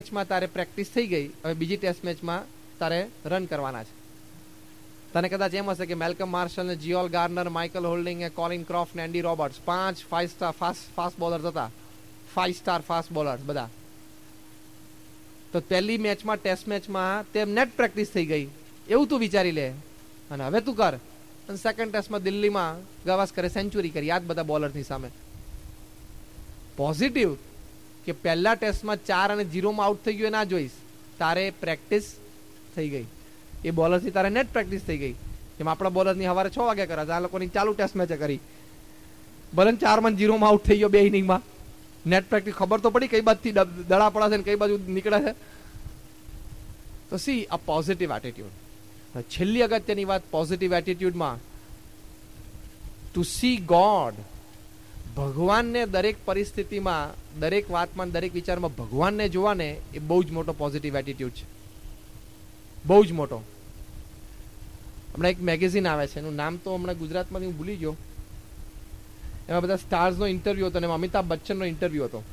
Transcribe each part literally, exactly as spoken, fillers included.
મેચમાં તારે પ્રેક્ટિસ થઈ ગઈ, હવે બીજી ટેસ્ટ મેચમાં તારે રન કરવાના છે. તને કદાચ એમ હશે કે મેલ્કમ માર્શલ ને જીઓલ ગાર્નર, માઇકલ હોલ્ડિંગ, કોલિન ક્રોફ્ટ ને એન્ડી રોબર્ટ્સ પાંચ five star fast fast bowlers હતા, ફાઈવ સ્ટાર ફાસ્ટ બોલર્સ બધા. તો પહેલી મેચમાં ટેસ્ટ મેચમાં તે નેટ પ્રેક્ટિસ થઈ ગઈ એવું તું વિચારી લે, અને હવે તું કર. અને સેકન્ડ ટેસ્ટમાં દિલ્હીમાં ગાવસ્કરે સેન્ચુરી કરી આ બધા બોલરની સામે. પોઝિટિવ કે પહેલા ટેસ્ટમાં ચાર અને જીરોમાં આઉટ થઈ ગયો ના જોઈશ, તારે પ્રેક્ટિસ થઈ ગઈ. એ બોલરથી તારે નેટ પ્રેક્ટિસ થઈ ગઈ. જેમ આપણા બોલરની સવારે છ વાગે કરે, આ લોકોની ચાલુ ટેસ્ટ મેચે કરી, ભલે ચારમાં જીરોમાં આઉટ થઈ ગયો બે ઇનિંગમાં, નેટ પ્રેક્ટિસ ખબર તો પડી કઈ બાજુથી દડા પડે છે ને કઈ બાજુ નીકળે છે. તો સી અ પોઝિટિવ એટીટ્યુડ. છેલ્લી અગત્યની વાત પોઝિટિવ એટીટ્યુડમાં, ટુ સી ગોડ, ભગવાનને દરેક પરિસ્થિતિમાં, દરેક વાતમાં, દરેક વિચારમાં ભગવાનને જોવાને એ બહુ જ મોટો પોઝિટિવ એટીટ્યુડ છે, બહુ જ મોટો. હમણાં એક મેગેઝિન આવે છે, એનું નામ તો હમણાં ગુજરાતમાંથી હું ભૂલી ગયો, એમાં બધા સ્ટાર્સનો ઇન્ટરવ્યુ હતો, એમાં અમિતાભ બચ્ચનનો ઇન્ટરવ્યુ હતો.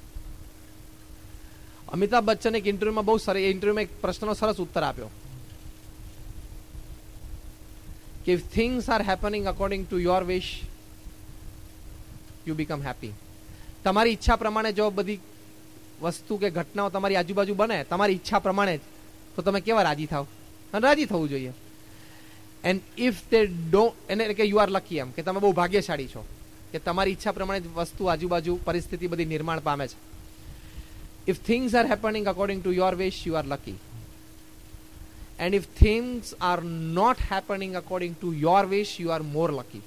અમિતાભ બચ્ચન એક ઇન્ટરવ્યુમાં બહુ સરસ, એ ઇન્ટરવ્યુમાં એક પ્રશ્નનો સરસ ઉત્તર આપ્યો કે if things are happening according to your wish, you become happy. તમારી ઈચ્છા પ્રમાણે જો બધી વસ્તુ કે ઘટનાઓ તમારી આજુબાજુ બને તમારી ઈચ્છા પ્રમાણે જ, તો તમે કેવા રાજી થાવ, અને રાજી થવું જોઈએ. એન્ડ ઇફ તે ડોન્ટ, એને કે યુ આર લકી, એમ કે તમે બહુ ભાગ્યશાળી છો કે તમારી ઈચ્છા પ્રમાણે જ વસ્તુ આજુબાજુ પરિસ્થિતિ બધી નિર્માણ પામે છે. If things are happening according to your wish, you are lucky. And if things are not happening according to your wish, you are more lucky.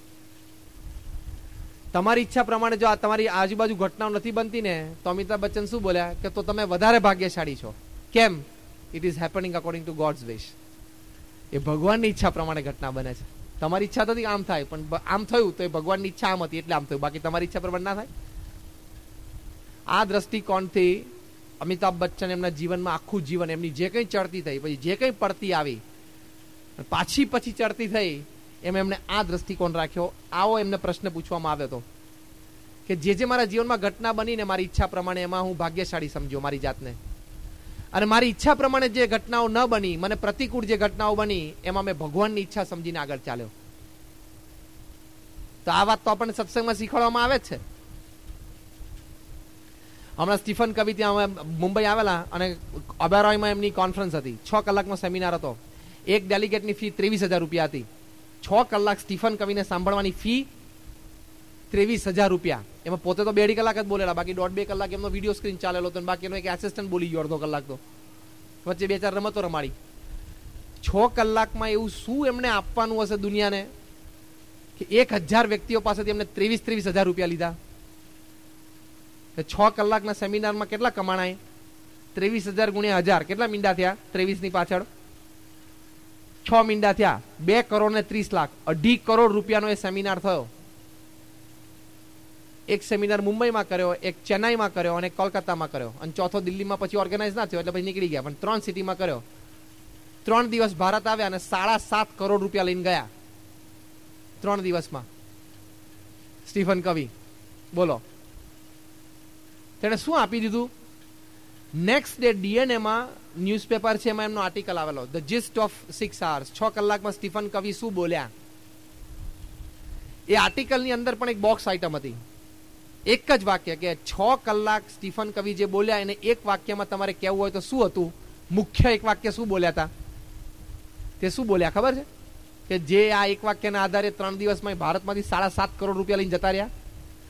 તમારી ઈચ્છા પ્રમાણે જો આ તમારી આજુબાજુ ઘટનાઓ નથી બનતી ને, તો અમિતાભ બચ્ચન શું બોલ્યા કે તો તમે વધારે ભાગ્યશાળી છો. કેમ? It is happening according to God's wish. એ ભગવાનની ઈચ્છા પ્રમાણે ઘટના બને છે. તમારી ઈચ્છા થતી આમ થાય, પણ આમ થયું તો એ ભગવાનની ઈચ્છા આમ હતી એટલે આમ થયું, બાકી તમારી ઈચ્છા પ્રમાણે ના થાય. આ દ્રષ્ટિકોણથી અમિતાભ બચ્ચન એમના જીવનમાં આખું જીવન, એમની જે કંઈ ચડતી થઈ, પછી જે કંઈ પડતી આવી, પાછી પછી ચડતી થઈ, એમ એમને આ દ્રષ્ટિકોણ રાખ્યો. આવો એમને પ્રશ્ન પૂછવામાં આવ્યો હતો કે જે જે મારા જીવનમાં ઘટના બનીને મારી ઈચ્છા પ્રમાણે, એમાં હું ભાગ્યશાળી સમજ્યો મારી જાતને, અને મારી ઈચ્છા પ્રમાણે જે ઘટનાઓ ન બની, મને પ્રતિકૂળ જે ઘટનાઓ બની, એમાં મેં ભગવાનની ઈચ્છા સમજીને આગળ ચાલ્યો. તો આ વાત તો આપણને સત્સંગમાં શીખવાડવામાં આવે જ છે. હમણાં સ્ટીફન કવિ ત્યાં મુંબઈ આવેલા, અને ઓબેરોયમાં એમની કોન્ફરન્સ હતી, છ કલાકનો સેમિનાર હતો. એક ડેલિગેટની ફી ત્રેવીસ હજાર રૂપિયા હતી. છ કલાક સ્ટીફન કવિને સાંભળવાની ફી ત્રેવીસ હજાર રૂપિયા. એમાં પોતે તો બે અઢી કલાક જ બોલેલા, બાકી દોઢ બે કલાક એમનો વિડીયો સ્ક્રીન ચાલેલો હતો, બાકી એનો એક એસિસ્ટન્ટ બોલી ગયો અડધો કલાક, તો વચ્ચે બે ચાર રમતો રમાડી. છ કલાકમાં એવું શું એમને આપવાનું હશે દુનિયાને કે એક હજાર વ્યક્તિઓ પાસેથી એમને ત્રેવીસ ત્રેવીસ હજાર રૂપિયા લીધા. છ કલાકના સેમિનારમાં કેટલા કમાણાય? ત્રેવીસ હજાર ગુણ્યા હજાર, કેટલા મીંડા થયા? ત્રેવીસ ની પાછળ છ મીંડા થયા, બે કરોડ ને ત્રીસ લાખ, અઢી કરોડ રૂપિયાનો એ સેમિનાર થયો. એક સેમિનાર મુંબઈમાં કર્યો, એક ચેન્નાઈમાં કર્યો, અને કોલકાતામાં કર્યો, અને ચોથો દિલ્હીમાં પછી ઓર્ગેનાઇઝ ના થયો એટલે પછી નીકળી ગયા, પણ ત્રણ સિટીમાં કર્યો. ત્રણ દિવસ ભારત આવ્યા અને સાડા સાત કરોડ રૂપિયા લઈને ગયા ત્રણ દિવસમાં. સ્ટીફન કવિ બોલો, તેણે શું આપી દીધું? નેક્સ્ટ ડે ડીએનએમાં ન્યૂઝપેપર છે, એમાં એમનો આર્ટિકલ આવેલો, ધ જીસ્ટ ઓફ સિક્સ આવર્સ. છ કલાકમાં સ્ટીફન કવિ શું બોલ્યા. એ આર્ટિકલની અંદર પણ એક બોક્સ આઇટમ હતી, એક જ વાક્ય, કે છ કલાક સ્ટીફન કવિ જે બોલ્યા એને એક વાક્યમાં તમારે કહેવું હોય તો શું હતું? મુખ્ય એક વાક્ય શું બોલ્યા હતા? તે શું બોલ્યા ખબર છે? કે જે આ એક વાક્યના આધારે ત્રણ દિવસમાં ભારતમાંથી સાડા સાત કરોડ રૂપિયા લઈને જતા રહ્યા.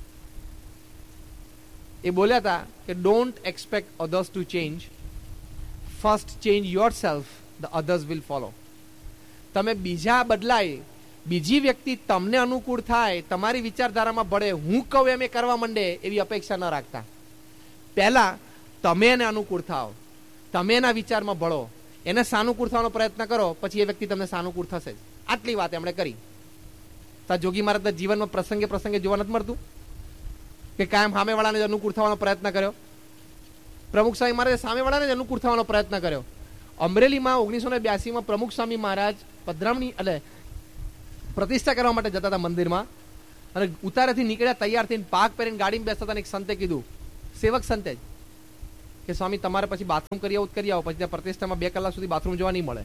એ બોલ્યા હતા કે don't expect others to change, first change your self, the others will follow. તમે બીજા બદલાય, બીજી વ્યક્તિ તમને અનુકૂળ થાય, તમારી વિચારધારામાં ભળે, હું કહું એમ એ કરવા માંડે, એવી અપેક્ષા ન રાખતા. પહેલા તમે એને અનુકૂળ થાઓ, તમે એના વિચારમાં ભળો, એને સાનુકૂળ થવાનો પ્રયત્ન કરો, પછી એ વ્યક્તિ તમને સાનુકૂળ થશે જ. આટલી વાત એમણે કરી. તા જોગી મહારાજના જીવનમાં પ્રસંગે પ્રસંગે જોવા નથી મળતું કે કાયમ સામેવાળાને જ અનુકૂળ થવાનો પ્રયત્ન કર્યો. પ્રમુખ સ્વામી મહારાજે સામેવાળાને જ અનુકૂળ થવાનો પ્રયત્ન કર્યો. અમરેલીમાં ઓગણીસો ને બ્યાસીમાં પ્રમુખ સ્વામી મહારાજ પધરામણી એટલે પ્રતિષ્ઠા કરવા માટે જતા હતા મંદિરમાં, અને ઉતારેથી નીકળ્યા તૈયાર થઈને પાક પહેરીને ગાડીમાં બેસતા હતા. એક સંતે કીધું, સેવક સંતે જ, કે સ્વામી તમારે પછી બાથરૂમ કરી આવું કરી આવો, પછી ત્યાં પ્રતિષ્ઠામાં બે કલાક સુધી બાથરૂમ જવા નહીં મળે.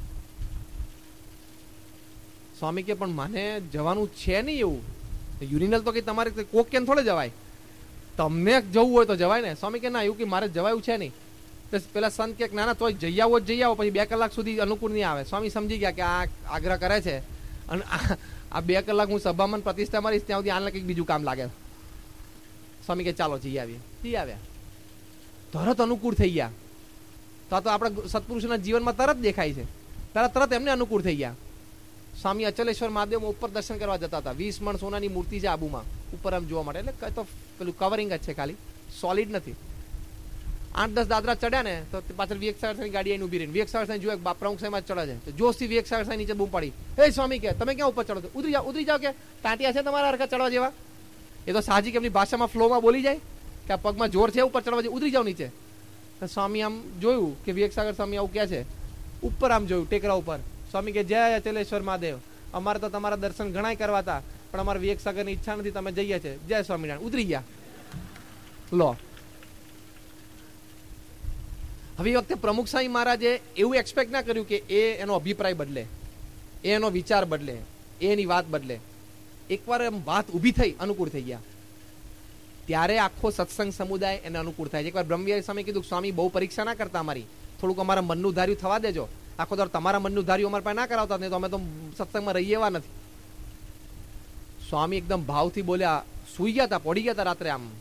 સ્વામી કે પણ મને જવાનું છે નહીં એવું, યુરિનલ તો કે તમારે કોક કેમ થોડે જવાય, તમને જવું હોય તો જવાય ને. સ્વામી કે ના એવું કે મારે જવાયું છે નહીં. પેલા સંત કે ના ના તોય જઈ આવો જઈ આવો, પછી બે કલાક સુધી અનુકૂળ નહીં આવે. સ્વામી સમજી ગયા કે આ આગ્રહ કરે છે અને આ બે કલાક હું સભામાં પ્રતિષ્ઠા મારીશ ત્યાં સુધી આને કંઈક બીજું કામ લાગે. સ્વામી કે ચાલો જઈ આવીએ. જઈ આવ્યા, તરત અનુકૂળ થઈ ગયા. તો આ તો આપણા સત્પુરુષોના જીવનમાં તરત દેખાય છે, તરત તરત એમને અનુકૂળ થઈ ગયા. સ્વામી અચલેશ્વર મહાદેવ ઉપર દર્શન કરવા જતા હતા. વીસ મણ સોનાની મૂર્તિ છે આબુમાં, ઉપર આમ જોવા માટે. એટલે તો પેલું કવરિંગ જ છે, ખાલી સોલિડ નથી. આઠ દસ દાદરા ચડ્યા ને તો પાછળ વિવેક સાગર સાહેબની ગાડી આવીને ઉભી રહીને વિવેક સાગર સાહેબ જોયે પ્રમુખ સાહેબ ચડે છે તો જોશથી વિવેક સાગર સાહેબ નીચે બૂમ પડી, હે સ્વામી કે તમે ક્યાં ઉપર ચડો છો, ઉતરી જાઓ ઉતરી જાઓ, કે ટાંટિયા છે તમારા હરખા ચડવા જેવા. એ તો સાહજિક એમની ભાષામાં ફ્લોમાં બોલી જાય કે આ પગમાં જોર છે ઉપર ચડવા જેવું, ઉતરી જાઓ નીચે. તો સ્વામી આમ જોયું કે વિવેક સાગર સ્વામી આવું ક્યાં છે, ઉપર આમ જોયું ટેકરા ઉપર. સ્વામી કે જય અચલેશ્વર મહાદેવ, અમારે તો તમારા દર્શન ઘણા કરવા હતા પણ અમારા વિવેક સાગરની ઈચ્છા નથી, તમે જઈએ છે, જય સ્વામિનારાયણ. ઉતરી ગયા. લો હવે વખતે પ્રમુખ સ્વામી મહારાજે એવું એક્સપેક્ટ ના કર્યું કે એ એનો અભિપ્રાય બદલે, એ એનો વિચાર બદલે, એ એની વાત બદલે. એકવાર એમ વાત ઊભી થઈ, અનુકૂળ થઈ ગયા, ત્યારે આખો સત્સંગ સમુદાય એને અનુકૂળ થાય છે. એકવાર બ્રહ્મવિહારી સ્વામી કીધું સ્વામી બહુ પરીક્ષા ના કરતા અમારી, થોડુંક અમારા મનનું ધાર્યું થવા દેજો, આખો દર તમારા મનનું ધાર્યું અમારા પાસે ના કરાવતા નહીં તો અમે તો સત્સંગમાં રહીએ એવા નથી. સ્વામી એકદમ ભાવથી બોલ્યા, સુઈ ગયા હતા, પડી ગયા હતા રાત્રે આમ.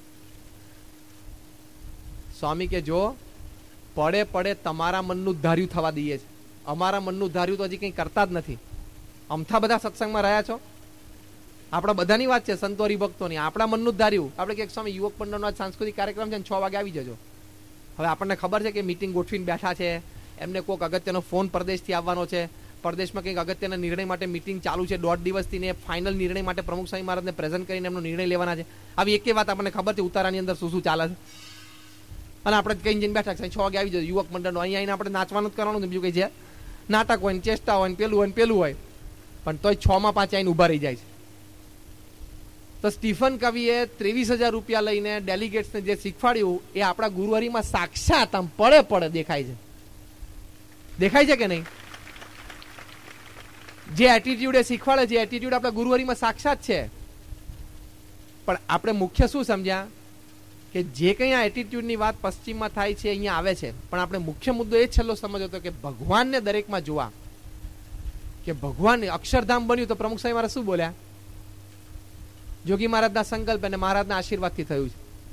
સ્વામી કે જો પડે પડે તમારા મનનું ધાર્યું થવા દઈએ છે, અમારા મનનું ધાર્યું તો હજી કંઈ કરતા જ નથી. અમથા બધા સત્સંગમાં રહ્યા છો, આપણા બધાની વાત છે, સંતો હરિભક્તોની. આપણા મનનું ધાર્યું આપણે કે સ્વામી યુવક મંડળનો સાંસ્કૃતિક કાર્યક્રમ છે ને છ વાગે આવી જજો. હવે આપણને ખબર છે કે મીટિંગ ગોઠવીને બેઠા છે, એમને કોઈક અગત્યનો ફોન પરદેશથી આવવાનો છે, પરદેશમાં કંઈક અગત્યના નિર્ણય માટે મીટિંગ ચાલુ છે દોઢ દિવસથી, ને ફાઇનલ નિર્ણય માટે પ્રમુખ સ્વામી મહારાજને પ્રેઝન્ટ કરીને એમનો નિર્ણય લેવાના છે. આવી એક વાત આપણને ખબર છે ઉતારાની અંદર શું શું ચાલે છે, અને આપણે કઈ જઈને બેઠા છે છ વાગે આવી જજો યુવક મંડળનો. અહીંયા આવીને આપણે નાચવાનું જ કરવાનું, બીજું કઈ છે નાટક હોય ને ચેષ્ટા હોય ને પેલું હોય ને પેલું હોય, પણ તોય છ માં પાંચ આવીને ઉભા રહી જાય છે. તો સ્ટીફન કવિએ ત્રેવીસ હજાર રૂપિયા લઈને ડેલિગેટ્સને જે શીખવાડ્યું એ આપણા ગુરુહરિમાં સાક્ષાત આમ પડે પડે દેખાય છે. દેખાય છે કે નહીં? જે એટીટ્યુડ એ શીખવાડે છે એટીટ્યુડ આપણા ગુરુહરિમાં સાક્ષાત છે. પણ આપણે મુખ્ય શું સમજ્યા કે જે કંઈ આ એટીટ્યુડની વાત પશ્ચિમમાં થાય છે અહીંયા આવે છે, પણ આપણે મુખ્ય મુદ્દો એ છેલ્લો સમજ્યો હતો કે ભગવાનને દરેકમાં જોવા, કે ભગવાન અક્ષરધામ બન્યું તો પ્રમુખ સ્વામી મહારાજ શું બોલ્યા? જોગી મહારાજના સંકલ્પ અને મહારાજના આશીર્વાદથી થયું છે.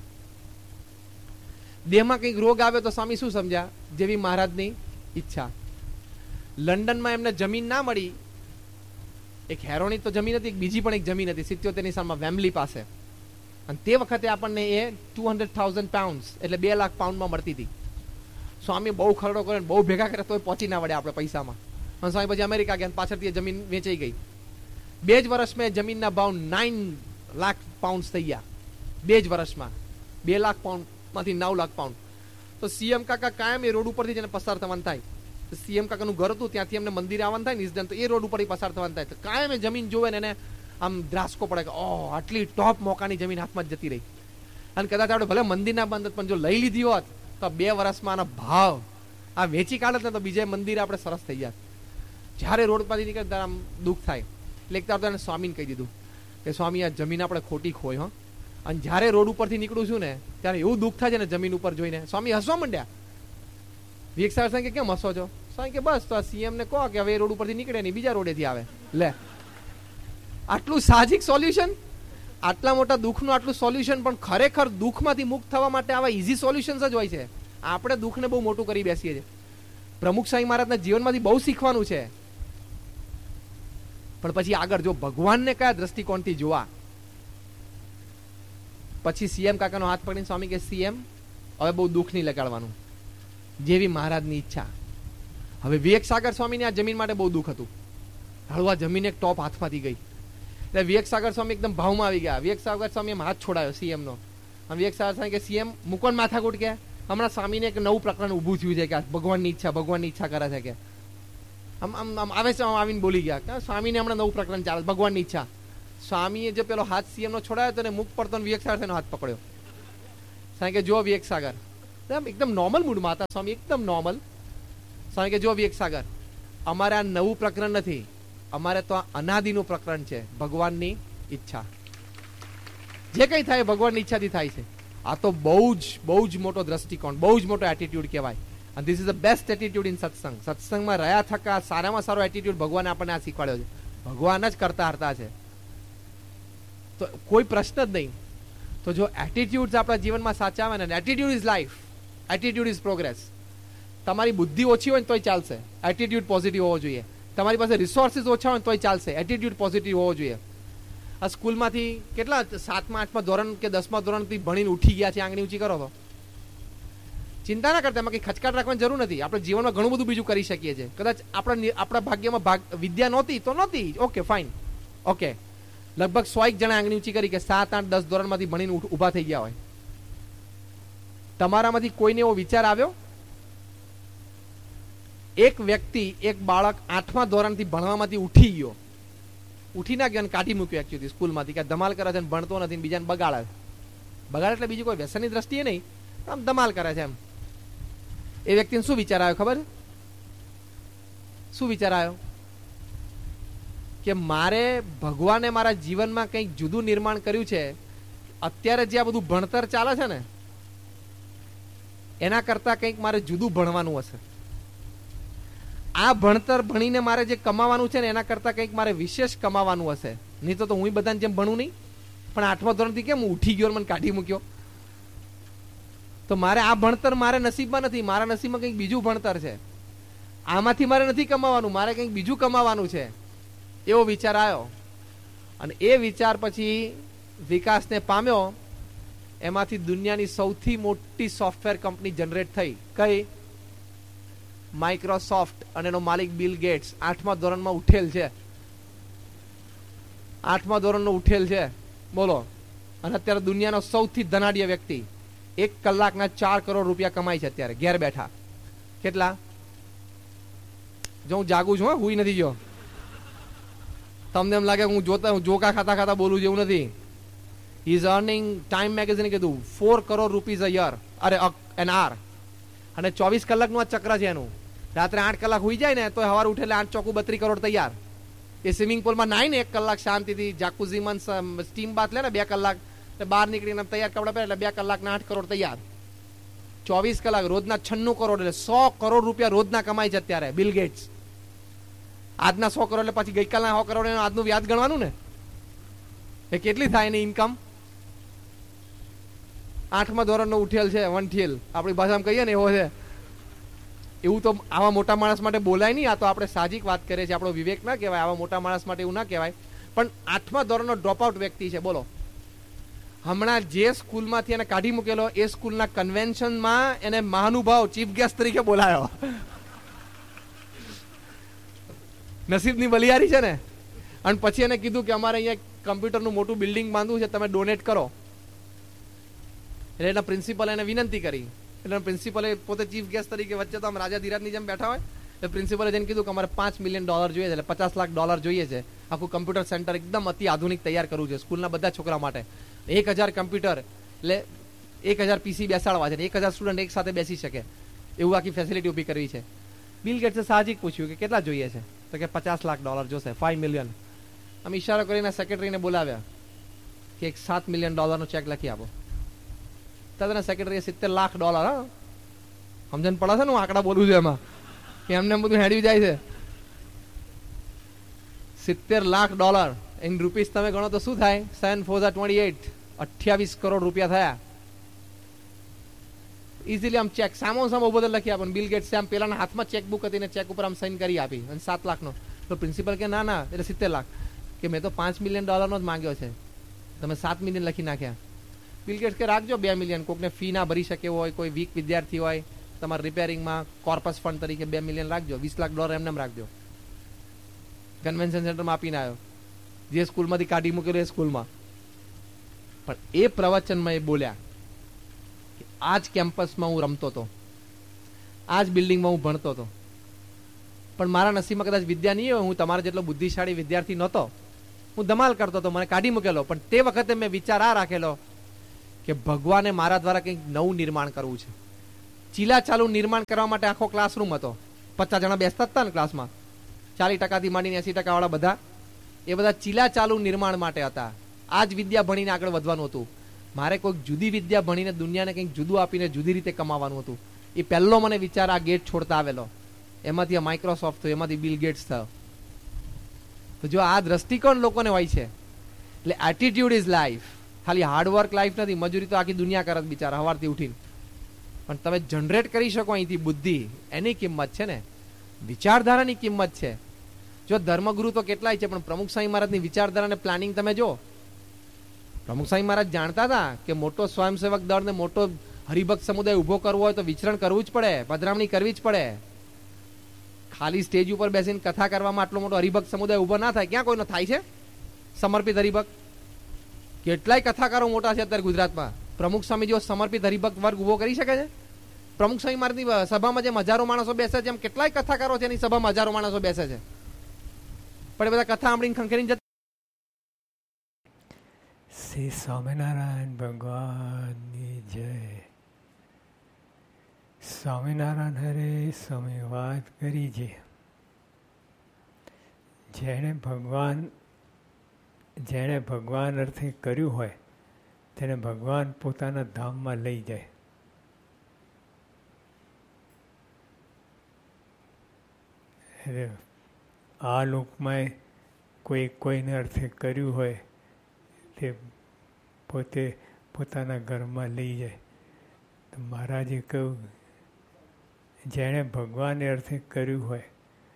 દેહમાં કંઈક રોગ આવે તો સ્વામી શું સમજ્યા? જેવી મહારાજની ઈચ્છા. લંડનમાં એમને જમીન ના મળી, એક હેરોની તો જમીન હતી, એક બીજી પણ એક જમીન હતી સિત્યોતેરની સાલમાં વેમ્બલી પાસે, અને તે વખતે આપણને એ ટુ હંડ્રેડ થાઉઝન્ડ પાઉન્ડ એટલે બે લાખ પાઉન્ડમાં મળતી હતી. સ્વામી બહુ ખરડો કરે બહુ ભેગા કરે તો પહોંચી ના વળે આપણે પૈસામાં, અને સ્વામી પછી અમેરિકા ગયા, પાછળથી જમીન વેચાઈ ગઈ. બે જ વર્ષમાં જમીનના ભાવ નાઇન લાખ પાઉન્ડ થઈ ગયા. બે જ વર્ષમાં બે લાખ પાઉન્ડ માંથી નવ લાખ પાઉન્ડ. તો સીએમ કાકા કાયમ એ રોડ ઉપરથી જેને પસાર થવાનું થાય, સીએમ કાકાનું ઘર હતું ત્યાંથી એમને મંદિરે આવવાનું થાય નિષ્દન, તો એ રોડ ઉપર પસાર થવાનું થાય, તો કાયમ એ જમીન જોવે ને એને આમ દ્રાસકો પડે કે ઓહ આટલી ટોપ મોકાની જમીન હાથમાં જ જતી રહી. અને કદાચ આપણે ભલે મંદિર ના બંધ પણ જો લઈ લીધી હોત તો બે વર્ષમાં આના ભાવ આ વેચી કાઢત ને તો બીજા મંદિર આપણે સરસ થઈ જાય. જ્યારે રોડ પરથી નીકળે ત્યારે આમ દુઃખ થાય. એટલે એક તો એને સ્વામીને કહી દીધું કે સ્વામી આ જમીન આપણે ખોટી ખોઈ હો, અને જ્યારે રોડ ઉપરથી નીકળું છું ને ત્યારે એવું દુઃખ થાય છે ને જમીન ઉપર જોઈને. સ્વામી હસવા માંડ્યા. વિવેક સાગર કે કેમ હસો છો? સ્વામી કે બસ તો આ સીએમ ને કહો કે હવે રોડ ઉપરથી નીકળે નહીં બીજા રોડેથી આવે. લે આટલું સાહજિક સોલ્યુશન, આટલા મોટા દુઃખનું આટલું સોલ્યુશન. પણ ખરેખર દુઃખમાંથી મુક્ત થવા માટે આવા ઇઝી સોલ્યુશન્સ જ હોય છે. આપણે દુઃખને બહુ મોટું કરી બેસીએ છીએ. પ્રમુખ સ્વામી મહારાજના જીવનમાંથી બહુ શીખવાનું છે, પણ પછી આગળ જો ભગવાનને કયા દ્રષ્ટિકોણથી જોવા. પછી સીએમ કાકાનો હાથ પકડીને સ્વામી કે સીએમ હવે બહુ દુઃખ નહીં લગાડવાનું, જેવી મહારાજની ઈચ્છા. હવે વિવેક સાગર સ્વામીને આ જમીન માટે બહુ દુઃખ હતું. હળવા જમીન એક ટોપ હાથમાંથી ગઈ એટલે વિવેક સાગર સ્વામી એકદમ ભાવમાં આવી ગયા. વિવેક સાગર સ્વામી એમ હાથ છોડાયો સીએમ નો. અને વિવેક સાગર સ્વામી કે સીએમ મુકોન માથાકૂટ કે હમણાં સ્વામીને એક નવું પ્રકરણ ઊભું થયું છે કે ભગવાનની ઈચ્છા ભગવાનની ઈચ્છા કરે છે કે આમ આમ આમ આવે છે આવીને બોલી ગયા સ્વામીને હમણાં નવું પ્રકરણ ચાલે ભગવાનની ઈચ્છા. સ્વામીએ જે પેલો હાથ સીએમ નો છોડાયો તો મુખ પડતો વિવેક સાગર હાથ પકડ્યો. સાહેબ કે જો વિવેક સાગર એકદમ નોર્મલ મૂડમાં હતા સ્વામી, એકદમ નોર્મલ. સ્વામી કે જો વિવેક સાગર, અમારે આ નવું પ્રકરણ નથી, અમારે તો આ અનાદિનું પ્રકરણ છે, ભગવાનની ઈચ્છા. જે કઈ થાય ભગવાનની ઈચ્છાથી થાય છે. આ તો બહુ જ બહુ જ મોટો દ્રષ્ટિકોણ, બહુ જ મોટો એટીટ્યુડ કહેવાય. અને this is the best attitude in સત્સંગ. સત્સંગમાં રહ્યા થકા સારામાં સારો એટીટ્યુડ ભગવાને આપણને આ શીખવાડ્યો છે. ભગવાન જ કરતા હરતા છે, તો કોઈ પ્રશ્ન જ નહીં. તો જો એટીટ્યુડ આપણા જીવનમાં સાચા આવે ને, attitude is life, attitude is progress. તમારી બુદ્ધિ ઓછી હોય ને તોય ચાલશે, એટીટ્યુડ પોઝિટિવ હોવો જોઈએ. તમારી પાસે રિસોર્સિસ ઓછા હોય ને તોય ચાલશે, એટીટ્યુડ પોઝિટિવ હોવો જોઈએ. આ સ્કૂલમાંથી કેટલા સાતમા આઠમા ધોરણ કે દસમા ધોરણથી ભણીને ઉઠી ગયા છે, આંગળી ઊંચી કરો તો ચિંતા ના કરતા, એમાં કઈ ખચકાટ રાખવાની જરૂર નથી. આપણે જીવનમાં ઘણું બધું બીજું કરી શકીએ છીએ. કદાચ આપણા આપણા ભાગ્યમાં ભાગ વિદ્યા નહોતી તો નહોતી, ઓકે ફાઇન, ઓકે. લગભગ સો એક જણા આંગળી ઊંચી કરી કે સાત આઠ દસ ધોરણમાંથી ભણીને ઉભા થઈ ગયા હોય. તમારામાંથી કોઈને એવો વિચાર આવ્યો? એક વ્યક્તિ, એક બાળક આઠમા ધોરણથી ભણવામાંથી ઉઠી ગયો, ઉઠી ના ગયો અને કાઢી મૂક્યો એકચ્યુઅલી સ્કૂલમાંથી, કે ધમાલ કરે છે, ભણતો નથી, બીજાને બગાડે. બગાડે એટલે બીજું કોઈ વ્યસનની દ્રષ્ટિએ નહીં, આમ ધમાલ કરે છે એમ. એ વ્યક્તિને શું વિચાર આવ્યો ખબર? શું વિચાર આવ્યો? કે મારે ભગવાને મારા જીવનમાં કંઈક જુદું નિર્માણ કર્યું છે. અત્યારે જે આ બધું ભણતર ચાલે છે ને, એના કરતા કંઈક મારે જુદું ભણવાનું હશે. આ ભણતર ભણીને મારે જે કમાવાનું છે ને, એના કરતા કંઈક મારે વિશેષ કમાવાનું હશે. નહીં તો હું બધાને જેમ ભણું નહીં. પણ આઠમા ધોરણથી કેમ હું ઉઠી ગયો, મને કાઢી મૂક્યો? તો મારે આ ભણતર મારે નસીબમાં નથી, મારા નસીબમાં કંઈક બીજું ભણતર છે. આમાંથી મારે નથી કમાવાનું, મારે કંઈક બીજું કમાવાનું છે. એવો વિચાર આવ્યો. અને એ વિચાર પછી વિકાસને પામ્યો. એમાંથી દુનિયાની સૌથી મોટી સોફ્ટવેર કંપની જનરેટ થઈ. કઈ? માઇક્રોસોફ્ટ. અને એનો માલિક બિલ ગેટ્સ. આઠમા ધોરણમાં ઉઠેલ છે, આઠમા ધોરણનો ઉઠેલ છે, બોલો. અને અત્યારે દુનિયાનો સૌથી ધનાઢ્ય વ્યક્તિ. એક કલાકના ચાર કરોડ રૂપિયા કમાય છે અત્યારે ઘેર બેઠા. કેટલા? જો હું જાગું છું, હુઈ નથી ગયો. તમને એમ લાગે હું જોતા હું જોકા ખાતા ખાતા બોલું જેવું નથી. હી ઇઝ અર્નિંગ, ટાઈમ મેગેઝિને કીધું, four crore rupees a year, અરે એન આર. અને ચોવીસ કલાકનું આ ચક્ર છે એનું. રાત્રે આઠ કલાક હુઈ જાય ને તો સવારે ઉઠે એટલે આઠ ચોકુ બત્રીસ કરોડ તૈયાર. એ સ્વિમિંગ પુલમાં નાઈ ને એક કલાક શાંતિથી, જાકુઝીમાં સ્ટીમ બાથ લે ને બે કલાક, બહાર નીકળીને તૈયાર કપડા પહેરે એટલે બે કલાકના આઠ કરોડ તૈયાર. ચોવીસ કલાક, રોજના છન્નું કરોડ, એટલે સો કરોડ રૂપિયા રોજના કમાય છે અત્યારે બિલ ગેટ્સ. આજના સો કરોડ એટલે પછી ગઈકાલના સો કરોડ આજનું વ્યાજ ગણવાનું ને, એ કેટલી થાય એની ઇન્કમ? આઠમા ધોરણનો ઉઠેલ છે, વનઠેલ આપણી ભાષામાં કહીએ ને એવો છે. એવું તો આવા મોટા માણસ માટે બોલાય નહીં. આ તો આપણે સાહજિક વાત કરીએ છીએ, આપણો વિવેક ના કહેવાય. આવા મોટા માણસ માટે એવું ના કહેવાય. પણ આઠમા ધોરણનો ડ્રોપ આઉટ વ્યક્તિ છે, બોલો. હમણાં જે સ્કૂલમાંથી એને કાઢી મૂકેલો, એ સ્કૂલના કન્વેન્શનમાં એને મહાનુભાવ ચીફ ગેસ્ટ તરીકે બોલાયો. નસીબની બલિયારી છે ને. અને પછી એને કીધું કે અમારે અહીંયા કમ્પ્યુટરનું મોટું બિલ્ડિંગ બાંધવું છે, તમે ડોનેટ કરો. એટલે એના પ્રિન્સિપલ એને વિનંતી કરી. એટલે પ્રિન્સિપલે પોતે ચીફ ગેસ્ટ તરીકે વચ્ચે તો આમ રાજા ધીરાજની જેમ બેઠા હોય, એટલે પ્રિન્સિપલે જઈને કીધું કે અમારે પાંચ મિલિયન ડોલર જોઈએ છે, એટલે પચાસ લાખ ડોલર જોઈએ છે. આખું કમ્પ્યુટર સેન્ટર એકદમ અતિ આધુનિક તૈયાર કરવું છે સ્કૂલના બધા છોકરા માટે. એક હજાર કમ્પ્યુટર એટલે એક હજાર પીસી બેસાડવા છે, એક હજાર સ્ટુડન્ટ એક સાથે બેસી શકે એવું આખી ફેસિલિટી ઊભી કરવી છે. બિલ ગેટ્સે સાહજિક પૂછ્યું કે કેટલા જોઈએ છે, તો કે પચાસ લાખ ડોલર જોશે, ફાઈવ મિલિયન. આમ ઈશારો કરીને સેક્રેટરીને બોલાવ્યા કે એક સાત મિલિયન ડોલરનો ચેક લખી આપો. તને સેક્રેટરીએ સિત્તેર લાખ ડોલર, હા સમજણ પડે છે ને હું આંકડા બોલું છું એમાં, કે એમને બધું હેડ્યું જાય છે. સિત્તેર લાખ ડોલર ઇન રૂપીસ તમે ગણો તો શું થાય? સેવન ફોર ટ્વેન્ટી એટ, અઠ્યાવીસ કરોડ રૂપિયા થયા. ઇઝીલી આમ ચેક સામો સામો બધો લખી આપો. બિલ ગેટ્સે આમ પેલાના હાથમાં ચેકબુક હતી ને ચેક ઉપર આમ સાઇન કરી આપી, અને સાત લાખનો. તો પ્રિન્સિપલ કે ના ના, એટલે સિત્તેર લાખ. કે મેં તો પાંચ મિલિયન ડોલરનો જ માંગ્યો છે, તમે સાત મિલિયન લખી નાખ્યા. બિલ ગેટ્સ કે રાખજો બે મિલિયન, કોકને ફી ના ભરી શકે હોય, કોઈ વીક વિદ્યાર્થી હોય, તમારા રિપેરિંગમાં કોર્પસ ફંડ તરીકે બે મિલિયન રાખજો, વીસ લાખ ડોલર એમને રાખજો. કન્વેન્શન સેન્ટરમાં આપીને આવ્યો, જે સ્કૂલમાંથી કાઢી મૂકેલો એ સ્કૂલમાં. પણ એ પ્રવચનમાં એ બોલ્યા કે આ જ કેમ્પસમાં હું રમતો હતો, આ જ બિલ્ડિંગમાં હું ભણતો હતો, પણ મારા નસીબમાં કદાચ વિદ્યા નહીં હોય, હું તમારા જેટલો બુદ્ધિશાળી વિદ્યાર્થી નહોતો, હું ધમાલ કરતો હતો, મને કાઢી મૂકેલો. પણ તે વખતે મેં વિચાર આ રાખેલો કે ભગવાને મારા દ્વારા કંઈક નવું નિર્માણ કરવું છે, ચીલા ચાલુ નિર્માણ કરવા માટે આખો ક્લાસરૂમ હતો. પચાસ જણા બેસતા હતા ને ક્લાસમાં, ચાલીસ ટકાથી માંડીને એસી ટકા વાળા બધા, એ બધા ચીલા ચાલુ નિર્માણ માટે હતા. આ જ વિદ્યા ભણીને આગળ વધવાનું હતું. મારે કોઈક જુદી વિદ્યા ભણીને દુનિયાને કંઈક જુદું આપીને જુદી રીતે કમાવાનું હતું. એ પહેલો મને વિચાર આ ગેટ છોડતા આવેલો. એમાંથી આ માઇક્રોસોફ્ટ થયો, એમાંથી બિલ ગેટ્સ થયો. તો જો આ દ્રષ્ટિકોણ લોકોને હોય છે, એટલે એટીટ્યુડ ઇઝ લાઈફ. ખાલી હાર્ડવર્ક લાઈફ નથી. મજૂરી તો આખી દુનિયા કરે બિચારા સવારથી ઉઠીને, પણ તમે જનરેટ કરી શકો અહીંથી બુદ્ધિ, એની કિંમત છે ને. વિચારધારાની કિંમત છે. જો ધર્મગુરુ તો કેટલાય છે, પણ પ્રમુખ સ્વામી મહારાજની વિચારધારાને પ્લાનિંગ તમે જો. પ્રમુખ સ્વામી મહારાજ જાણતા હતા કે મોટો સ્વયંસેવક દળ ને મોટો હરિભક્ત સમુદાય ઉભો કરવો હોય તો વિચરણ કરવું જ પડે, પધરામણી કરવી જ પડે. ખાલી સ્ટેજ ઉપર બેસીને કથા કરવામાં આટલો મોટો હરિભક્ત સમુદાય ઉભો ના થાય. ક્યાં કોઈનો થાય છે સમર્પિત હરિભક્ત? કેટલાય કથાકારો મોટા છે અત્યારે ગુજરાતમાં. પ્રમુખ સ્વામી જેવો સમર્પિત હરિભક્ત વર્ગ ઉભો કરી શકે છે? પ્રમુખ સ્વામી મહારાજની સભામાં જેમ હજારો માણસો બેસે છે, એમ કેટલાય કથાકારો છે એની સભામાં હજારો માણસો બેસે છે, પણ એ બધા કથા સાંભળીને ખંખેરીને જતા. શ્રી સ્વામિનારાયણ ભગવાનની જય. સ્વામિનારાયણ હરે સ્વામી વાત કરી છે. જેણે ભગવાન જેણે ભગવાન અર્થે કર્યું હોય તેને ભગવાન પોતાના ધામમાં લઈ જાય. એટલે આ લોકમાં કોઈ કોઈને અર્થે કર્યું હોય તે પોતે પોતાના ઘરમાં લઈ જાય. તો મહારાજે કહ્યું, જેણે ભગવાને અર્થે કર્યું હોય,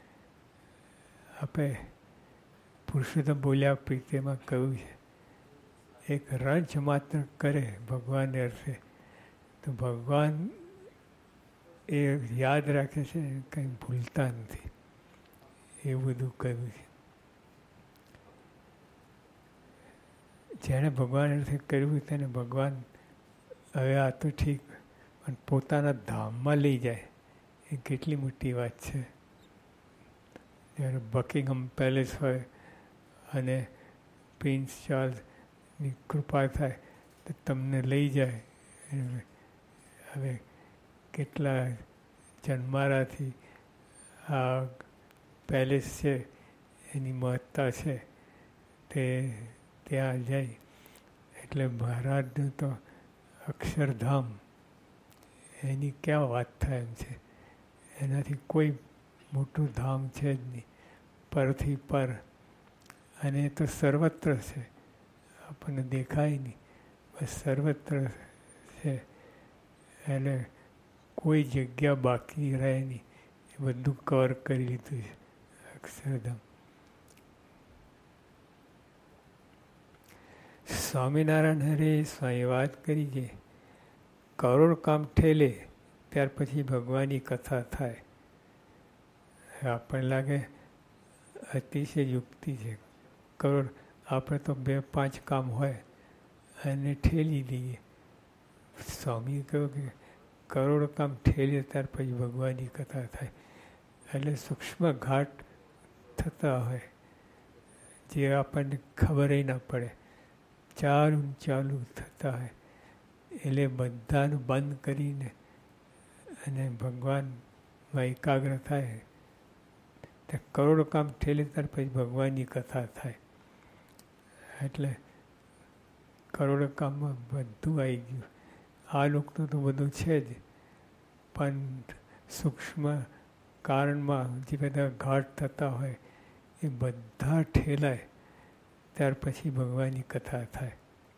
આપણે પુરુષોત્તમ બોલ્યા પ્રીતિમાં કહ્યું છે, એક રંચ માત્ર કરે ભગવાનને અર્થે તો ભગવાન એ યાદ રાખે છે, કંઈ ભૂલતા નથી. એ બધું કહ્યું છે. જેણે ભગવાન અર્થે કર્યું તેને ભગવાન હવે આ તો ઠીક, પણ પોતાના ધામમાં લઈ જાય એ કેટલી મોટી વાત છે. જ્યારે બકિંગહામ પેલેસ હોય અને પ્રિન્સ ચાર્લ્સની કૃપા થાય તો તમને લઈ જાય. હવે કેટલા જન્મારાથી આ પેલેસ છે એની મહત્તા છે તે ત્યાં જાય. એટલે મહારાજનું તો અક્ષરધામ એની ક્યાં વાત થાય એમ છે. એનાથી કોઈ મોટું ધામ છે જ નહીં, પરથી પર. અને એ તો સર્વત્ર છે, આપણને દેખાય નહીં, બસ સર્વત્ર છે. એટલે કોઈ જગ્યા બાકી રહે નહીં, એ બધું કવર કરી લીધું છે અક્ષરધામ. સ્વામિનારાયણ હરે સ્વામી વાત કરી છે, કરોડ કામ ઠેલે ત્યાર પછી ભગવાનની કથા થાય. આપણને લાગે અતિશય યુક્તિ છે. કરોડ આપણે તો બે પાંચ કામ હોય અને ઠેલી દઈએ. સ્વામીએ કહ્યું કે કરોડ કામ ઠેલે ત્યાર પછી ભગવાનની કથા થાય. એટલે સૂક્ષ્મ ઘાટ થતા હોય જે આપણને ખબર ના પડે, ચાલુ ચાલુ થતા હોય. એટલે બધાનું બંધ કરીને અને ભગવાનમાં એકાગ્ર થાય તે કરોડ કામ ઠેલે ત્યાર પછી ભગવાનની કથા થાય. એટલે કરોડ કામમાં બધું આવી ગયું. આ લોકનું તો બધું છે જ, પણ સૂક્ષ્મ કારણમાં જે બધા ઘાટ થતા હોય એ બધા ઠેલાય ત્યાર પછી ભગવાનની કથા થાય.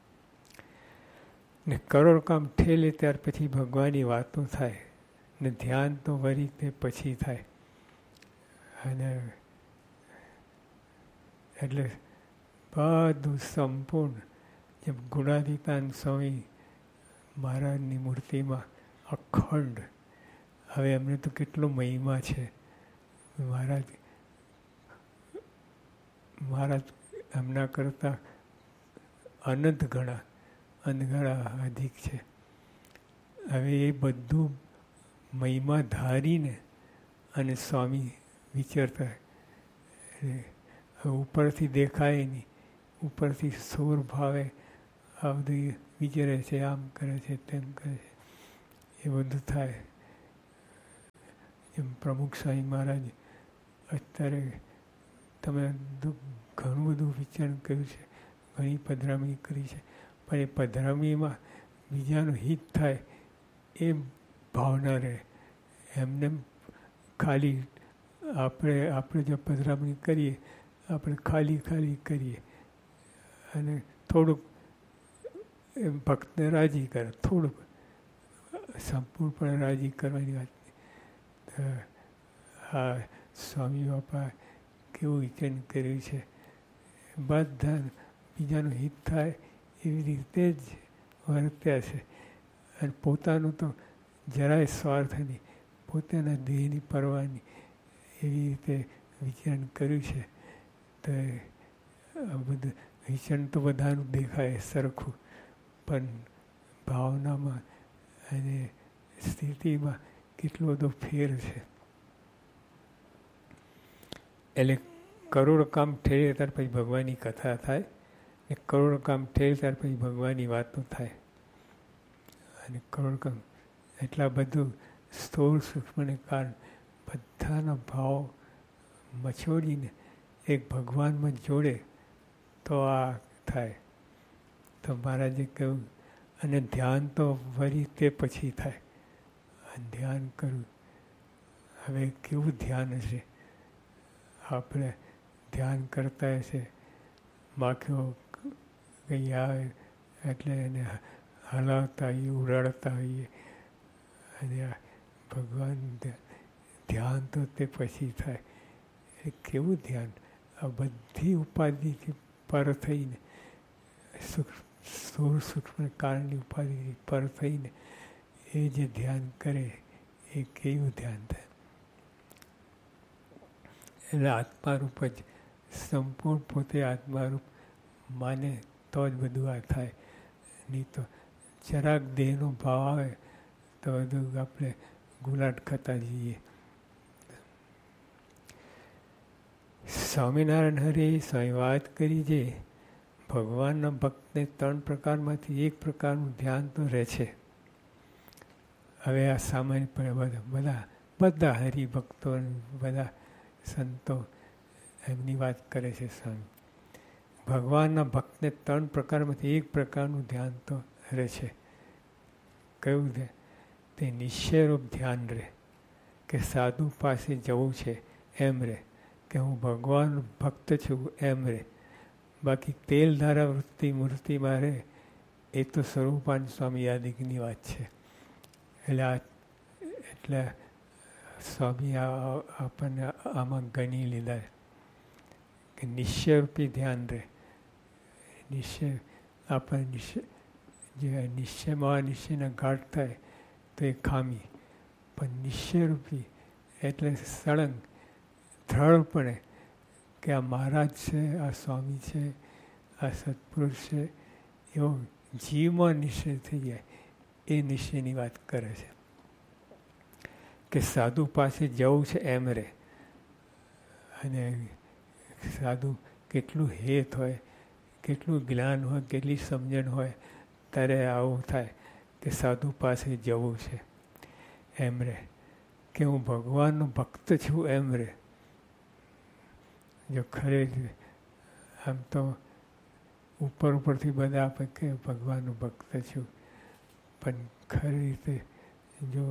ને કરોડ કામ ઠેલે ત્યાર પછી ભગવાનની વાતો થાય. ને ધ્યાન તો વળી તે પછી થાય. અને એટલે બધું સંપૂર્ણ જેમ ગુણાતીતાન સ્વામી મહારાજની મૂર્તિમાં અખંડ. હવે એમને તો કેટલો મહિમા છે. મહારાજ મહારાજ એમના કરતાં અનંત ગણા અનગણા અધિક છે. હવે એ બધું મહિમા ધારીને અને સ્વામી વિચરતા. ઉપરથી દેખાય નહીં, ઉપરથી સોર ભાવે આ બધું વિચારે છે, આમ કરે છે, તેમ કરે છે, એ બધું થાય. એમ પ્રમુખ સ્વામી મહારાજ અત્યારે તમે ઘણું બધું વિચારણ કર્યું છે, ઘણી પધરામણી કરી છે, પણ એ પધરામણીમાં બીજાનું હિત થાય એ ભાવના રહે. એમને ખાલી આપણે આપણે જો પધરામણી કરીએ, આપણે ખાલી ખાલી કરીએ અને થોડુંક એમ ભક્તને રાજી કરે, થોડુંક સંપૂર્ણપણે રાજી કરવાની વાત. આ સ્વામી બાપા કેવું વિચન કર્યું છે, બધા બીજાનું હિત થાય એવી રીતે જ વર્ત્યા છે. અને પોતાનું તો જરાય સ્વાર્થ નહીં, પોતાના દેહની પરવાની એવી રીતે વિચરણ કર્યું છે. તો આ બધું વિચરણ તો બધાનું દેખાય સરખું, પણ ભાવનામાં અને સ્થિતિમાં કેટલો બધો ફેર છે. એટલે કરોડ કામ ઠેરે ત્યાર પછી ભગવાનની કથા થાય, ને કરોડ કામ ઠેરે ત્યાર પછી ભગવાનની વાતો થાય. અને કરોડ કામ એટલા બધું સ્થૂળ સૂક્ષ્મને કારણ બધાના ભાવ મછોડીને એક ભગવાનમાં જોડે તો આ થાય. તો મહારાજે કહ્યું, અને ધ્યાન તો વળી તે પછી થાય. અને ધ્યાન કરવું, હવે કેવું ધ્યાન હશે? આપણે ધ્યાન કરતા હશે, માખીઓ કંઈ આવે એટલે એને હલાવતા હોઈએ, ઉડાડતા હોઈએ. અને આ ભગવાન ધ્યાન તો તે પછી થાય. એ કેવું ધ્યાન? આ બધી ઉપાધિથી પર થઈને, સ્થૂળ સૂક્ષ્મ કારણની ઉપાધિથી પર થઈને એ જે ધ્યાન કરે એ કેવું ધ્યાન થાય? એટલે આત્મારૂપ જ સંપૂર્ણ પોતે આત્મારૂપ માને તો જ બધું આ થાય. નહીં તો જરાક દેહનો ભાવ આવે તો બધું આપણે ગુલાટ ખાતા જઈએ. સ્વામિનારાયણ હરે સ્વામી વાત કરી છે, ભગવાનના ભક્તને ત્રણ પ્રકારમાંથી એક પ્રકારનું ધ્યાન તો રહે છે. હવે આ સામાન્યપણે બધા બધા બધા હરિભક્તો બધા સંતો એમની વાત કરે છે. સ્વામી ભગવાનના ભક્તને ત્રણ પ્રકારમાંથી એક પ્રકારનું ધ્યાન તો રહે છે. કયું છે? તે નિશ્ચયરૂપ ધ્યાન રહે, કે સાધુ પાસે જવું છે એમ રહે, કે હું ભગવાન ભક્ત છું એમ રહે. બાકી તેલ ધારા વૃત્તિ મૂર્તિમાં રહે એ તો સ્વરૂપાન સ્વામી યાદિકની વાત છે. એટલે આ એટલે સ્વામી આપણને આમાં ગણી લીધા કે નિશ્ચયરૂપી ધ્યાન રહે. નિશ્ચય આપણને નિશ્ચય જે નિશ્ચયમાં નિશ્ચયના ઘાટ થાય તો એ ખામી, પણ નિશ્ચયરૂપી એટલે સળંગ દ્રઢપણે કે આ મહારાજ છે, આ સ્વામી છે, આ સત્પુરુષ છે, એવો જીવમાં નિશ્ચય થઈ જાય. એ નિશ્ચયની વાત કરે છે. કે સાધુ પાસે જવું છે એમ રહે. અને સાધુ કેટલું હેત હોય, કેટલું જ્ઞાન હોય, કેટલી સમજણ હોય, ત્યારે આવું થાય કે સાધુ પાસે જવું છે એમ રહે. કે હું ભગવાનનો ભક્ત છું એમ રહે. જો ખરેખર આમ તો ઉપર ઉપરથી બધા આપે કે ભગવાનનો ભક્ત છું, પણ ખરી રીતે જો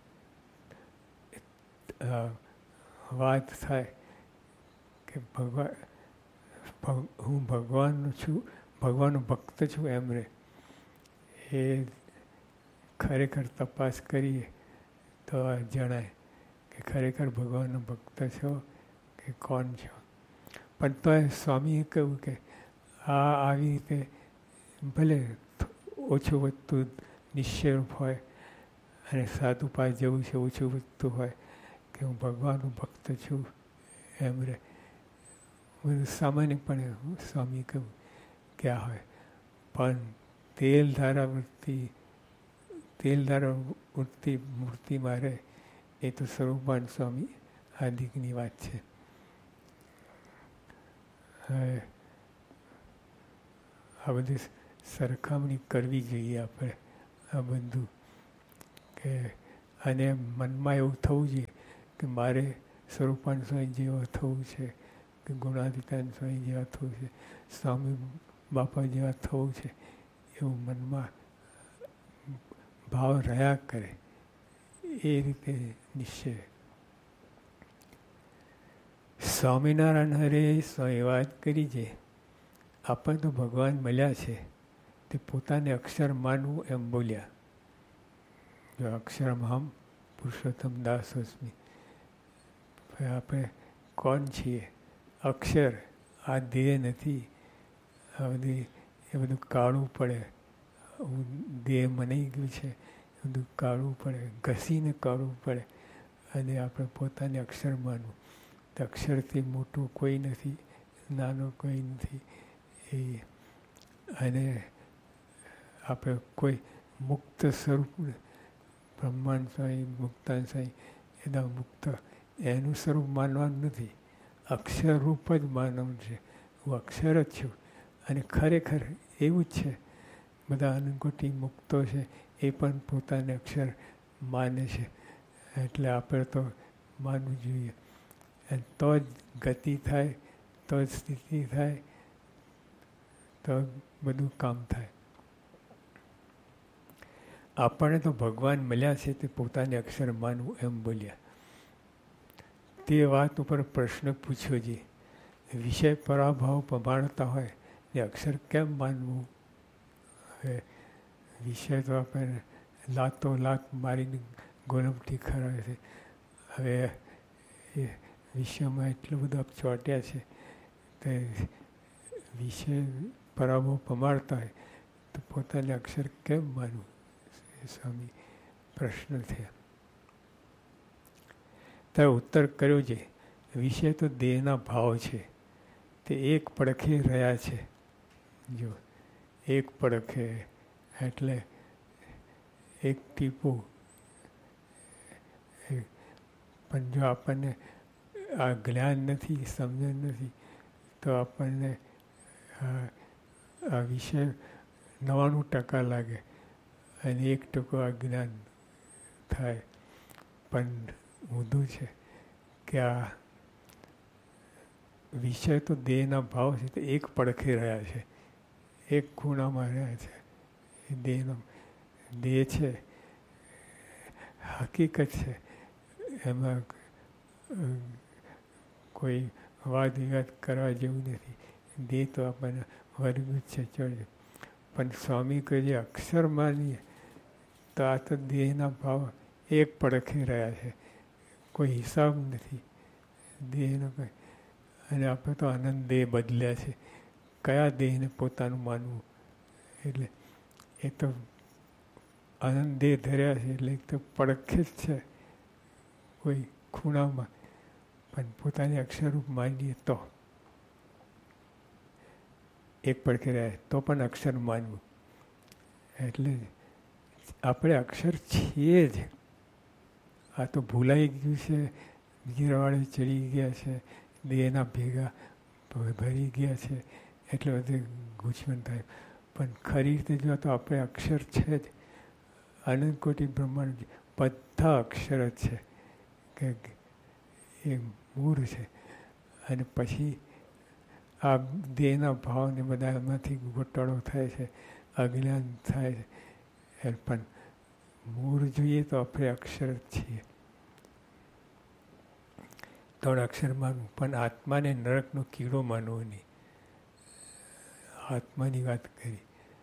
વાત થાય કે ભગવાન હું ભગવાનનો છું, ભગવાનનો ભક્ત છું એમ રહે. એ ખરેખર તપાસ કરીએ તો જણાય કે ખરેખર ભગવાનનો ભક્ત છો કે કોણ છો. પણ તો એ સ્વામીએ કહ્યું કે આ આવી રીતે ભલે ઓછું વધતું નિશ્ચયરૂપ હોય અને સાધુ પાસે જવું છે ઓછું વધતું હોય કે હું ભગવાનનો ભક્ત છું એમ રહે. બધું સામાન્યપણે સ્વામી કહ્યું કે આ હોય. પણ તેલ ધારા વૃત્તિ તેલ ધારા વૃત્તિ મૂર્તિમાં રહે એ તો સ્વરૂપાન સ્વામી આદિકની વાત છે. હવે આ બધી સરખામણી કરવી જોઈએ આપણે આ બધું. કે અને મનમાં એવું થવું જોઈએ કે મારે સ્વરૂપાન સ્વામી જેવા થવું છે, કે ગુણાતીતાન સ્વામી જેવા થવું છે, સ્વામી બાપા જેવા થવું છે, એવું મનમાં ભાવ રહ્યા કરે. એ રીતે નિશ્ચય. સ્વામિનારાયણ હરે સ્વામી વાત કરી છે, આપણને તો ભગવાન મળ્યા છે તે પોતાને અક્ષર માનવું એમ બોલ્યા. જો અક્ષરમહમ પુરુષોત્તમ દાસોસ્મી. આપણે કોણ છીએ? અક્ષર. આ દેહ નથી. આ બધી એ બધું કાઢવું પડે. દેહ મનાઈ ગયું છે, એ બધું કાઢવું પડે, ઘસીને કાઢવું પડે, અને આપણે પોતાને અક્ષર માનવું. તો અક્ષરથી મોટું કોઈ નથી, નાનો કોઈ નથી. એ અને આપણે કોઈ મુક્ત સ્વરૂપ, બ્રહ્માંડ સ્વામી, મુક્તાન સ્વામી, એના મુક્ત એનું સ્વરૂપ માનવાનું નથી, અક્ષર રૂપ જ માનવું છે. હું અક્ષર જ છું. અને ખરેખર એવું જ છે. બધા અનંતકોટી મુક્તો છે એ પણ પોતાને અક્ષર માને છે. એટલે આપણે તો માનવું જોઈએ. અને તો જ ગતિ થાય, તો જ સ્થિતિ થાય, તો બધું કામ થાય. આપણને તો ભગવાન મળ્યા છે તે પોતાને અક્ષર માનવું એમ બોલ્યા. તે વાત ઉપર પ્રશ્ન પૂછ્યો છે, વિષય પરાભાવ પમાડતા હોય ને અક્ષર કેમ માનવું? હવે વિષય તો આપણે લાતો લાત મારીને ગોલમથી ખરાવે છે. હવે એ વિષયમાં એટલું બધું આપ ચોંટ્યા છે તે વિષય પરાભવ પમાડતા હોય તો પોતાને અક્ષર કેમ માનવું? સ્વામી પ્રશ્ન થયા. ત્યારે ઉત્તર કર્યો છે, વિષય તો દેહના ભાવ છે, તે એક પડખે રહ્યા છે. જો એક પડખે એટલે એક ટીપું. પણ જો આપણને આ જ્ઞાન નથી, સમજણ નથી, તો આપણને આ વિષય નવ્વાણું ટકા લાગે અને એક ટકો અજ્ઞાન થાય. પણ ઊંધું છે કે આ વિષય તો દેહના ભાવ છે, તે એક પડખે રહ્યા છે, એક ખૂણામાં રહ્યા છે. એ દેહનો દેહ છે, હકીકત છે, એમાં કોઈ વાદ વિવાદ કરવા જેવું નથી. દેહ તો આપણને વર્ગું જ છે, ચડ્યું. પણ સ્વામી કહે છે અક્ષર માનીએ તો આ તો દેહના ભાવ એક પડખે રહ્યા છે, કોઈ હિસાબ નથી દેહનો કંઈ. અને આપણે તો આનંદ દેહ બદલ્યા છે. કયા દેહને પોતાનું માનવું? એટલે એ તો આનંદ દેહ ધર્યા છે એટલે એક તો પડખે જ છે, કોઈ ખૂણામાં. પણ પોતાની અક્ષરરૂપ માનીએ તો એક પડખે રહ્યા તો પણ અક્ષર માનવું. એટલે આપણે અક્ષર છીએ જ. આ તો ભૂલાઈ ગયું છે, ગીરવાળે ચડી ગયા છે, દેહના ભેગા ભરી ગયા છે, એટલે બધે ગૂંચવણ થાય. પણ ખરી રીતે જો તો આપણે અક્ષર છે જ. અનંતકોટી બ્રહ્માંડ બધા અક્ષર જ છે, કે એ મૂળ છે. અને પછી આ દેહના ભાવને બધા એમાંથી ગોટાળો થાય છે, અજ્ઞાન થાય છે. પણ મૂળ જોઈએ તો આપણે અક્ષર જ છીએ. ત્રણ અક્ષર માનવું, પણ આત્માને નરકનો કીડો માનવો નહીં. આત્માની વાત કરી,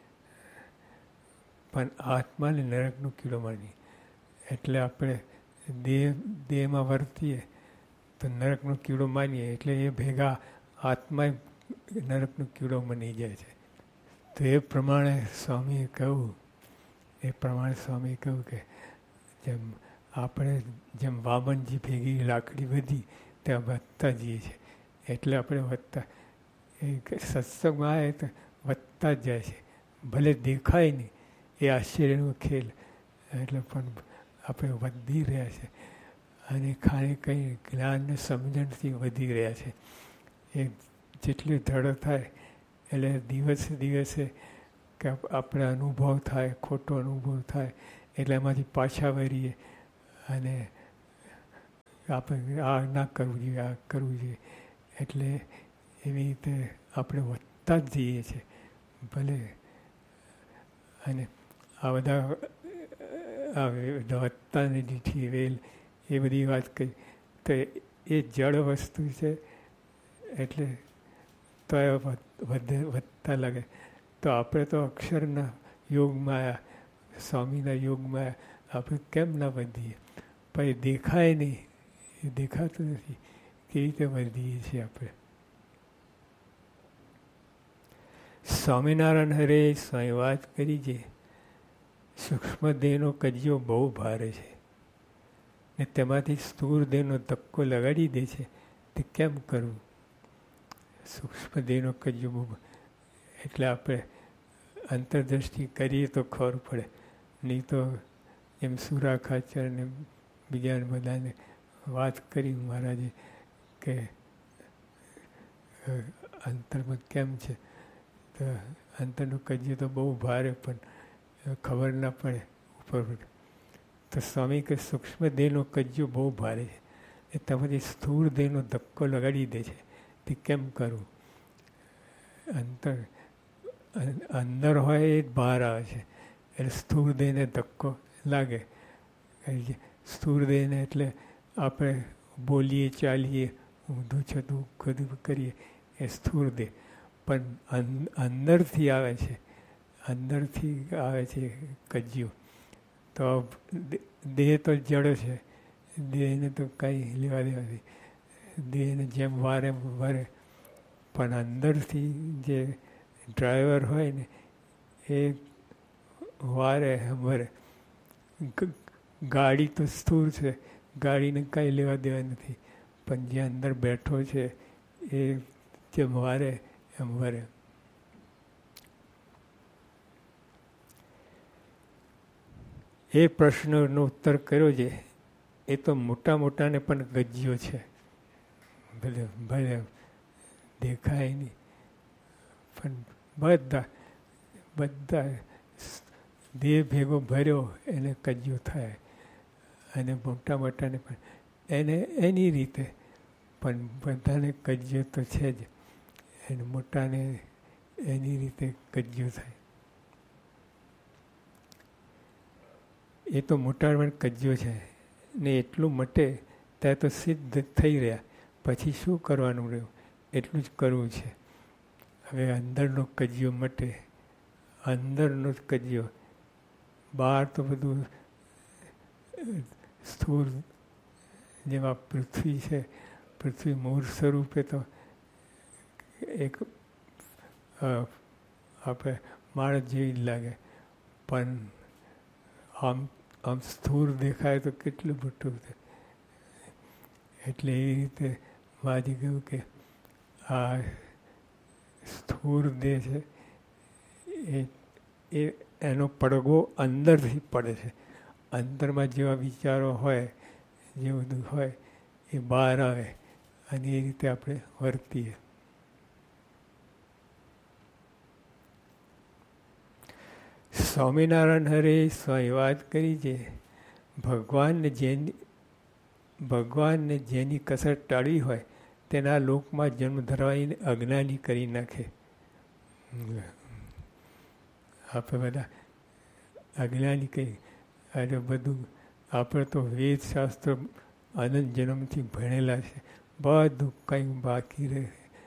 પણ આત્માને નરકનો કીડો માની. એટલે આપણે દેહ દેહમાં વર્તીએ તો નરકનો કીડો માનીએ, એટલે એ ભેગા આત્મા નરકનો કીડો બની જાય છે. તો એ પ્રમાણે સ્વામીએ કહ્યું, એ પ્રમાણે સ્વામીએ કહ્યું કે જેમ આપણે જેમ વામનજી ભેગી લાકડી વધી ત્યાં વધતા જઈએ છીએ. એટલે આપણે વધતા એ સત્સંગમાં આવે તો વધતા જ જાય છે. ભલે દેખાય નહીં, એ આશ્ચર્યનો ખેલ. એટલે પણ આપણે વધી રહ્યા છે. અને ખાલી કંઈ જ્ઞાનને સમજણથી વધી રહ્યા છે. એ જેટલી ધડ થાય એટલે દિવસે દિવસે કે આપણે અનુભવ થાય, ખોટો અનુભવ થાય, એટલે એમાંથી પાછા વળીએ અને આપણે આ ના કરવું જોઈએ, આ કરવું જોઈએ. એટલે એવી રીતે આપણે વધતા જ જઈએ છીએ ભલે. અને આ બધા આ વધતાની દીઠી વેલ એ બધી વાત કરી તો એ જળ વસ્તુ છે એટલે તો એ વધે વધતા લાગે. તો આપણે તો અક્ષરના યોગમાં, સ્વામીના યોગમાં આપણે કેમ ના વધીએ? પણ એ દેખાય નહીં, એ દેખાતું નથી કેવી રીતે વધીએ છીએ આપણે. સ્વામિનારાયણ હરે સ્વામી વાત કરી છે સૂક્ષ્મ દેહનો કજિયો બહુ ભારે છે ને તેમાંથી સ્થૂળ દેહનો ધક્કો લગાડી દે છે. તે કેમ કરવું? સૂક્ષ્મ દેહનો કજિયો બહુ, એટલે આપણે અંતરદ્રષ્ટિ કરીએ તો ખબર પડે. નહીં તો એમ સુરા ખાચર ને બીજાને બધાને વાત કરી મહારાજે કે અંતરમાં કેમ છે, તો અંતરનો કજિયો તો બહુ ભારે પણ ખબર ના પડે ઉપર. તો સ્વામી કે સૂક્ષ્મ દેહનો કજિયો બહુ ભારે છે એ તમારી સ્થૂળ દેહનો ધક્કો લગાડી દે છે. તે કેમ કરવું? અંતર અંદર હોય એ જ બહાર આવે છે એટલે સ્થૂળ દેહને ધક્કો લાગે. સ્થૂળ દેહને એટલે આપણે બોલીએ ચાલીએ ઊંધું છતું બધું કરીએ એ સ્થૂળ દેહ. પણ અંદરથી આવે છે, અંદરથી આવે છે કજિયો. તો દેહ તો જડ છે, દેહને તો કંઈ લેવા દેવા નથી. દેહને જેમ વારે વરે, પણ અંદરથી જે ડ્રાઈવર હોય ને એ વારે વરે. ગાડી તો સ્થૂળ છે, ગાડીને કંઈ લેવા દેવા નથી, પણ જે અંદર બેઠો છે એ જેમ વારે એમ વરે. એ પ્રશ્નનો ઉત્તર કર્યો છે એ તો મોટા મોટાને પણ ગજ્યો છે. ભલે ભલે દેખાય નહીં પણ બધા બધા દેહ ભેગો ભર્યો એને કજ્યો થાય. અને મોટા મોટાને પણ એને એની રીતે પણ બધાને કજ્યો તો છે જ. એને મોટાને એની રીતે કજ્યો થાય. એ તો મોટા પણ કજ્યો છે ને એટલું મટે ત્યાં તો સિદ્ધ થઈ રહ્યા. પછી શું કરવાનું રહ્યું? એટલું જ કરવું છે. હવે અંદરનો કજિયો મટે, અંદરનો જ કજિયો. બહાર તો બધું સ્થૂળ જેમાં પૃથ્વી છે, પૃથ્વી મૂળ સ્વરૂપે તો એક આપણે માણસ જેવી જ લાગે, પણ આમ આમ સ્થૂળ દેખાય તો કેટલું મોટું છે. એટલે એવી રીતે માજી કહ્યું કે આ સ્થૂળ દેહ છે એ એ એનો પડઘો અંદરથી પડે છે. અંદરમાં જેવા વિચારો હોય, જે બધું હોય એ બહાર આવે અને એ રીતે આપણે વર્તીએ. સ્વામિનારાયણ હરે સ્વામી વાત કરી છે ભગવાનને જેની ભગવાનને જેની કસર ટાળી હોય તેના લોકમાં જન્મ ધરાવીને અજ્ઞાની કરી નાખે. આપણે બધા અજ્ઞાની કહી અને બધું આપણે તો વેદશાસ્ત્ર અનંત જન્મથી ભણેલા છે, બધું કંઈ બાકી રહે.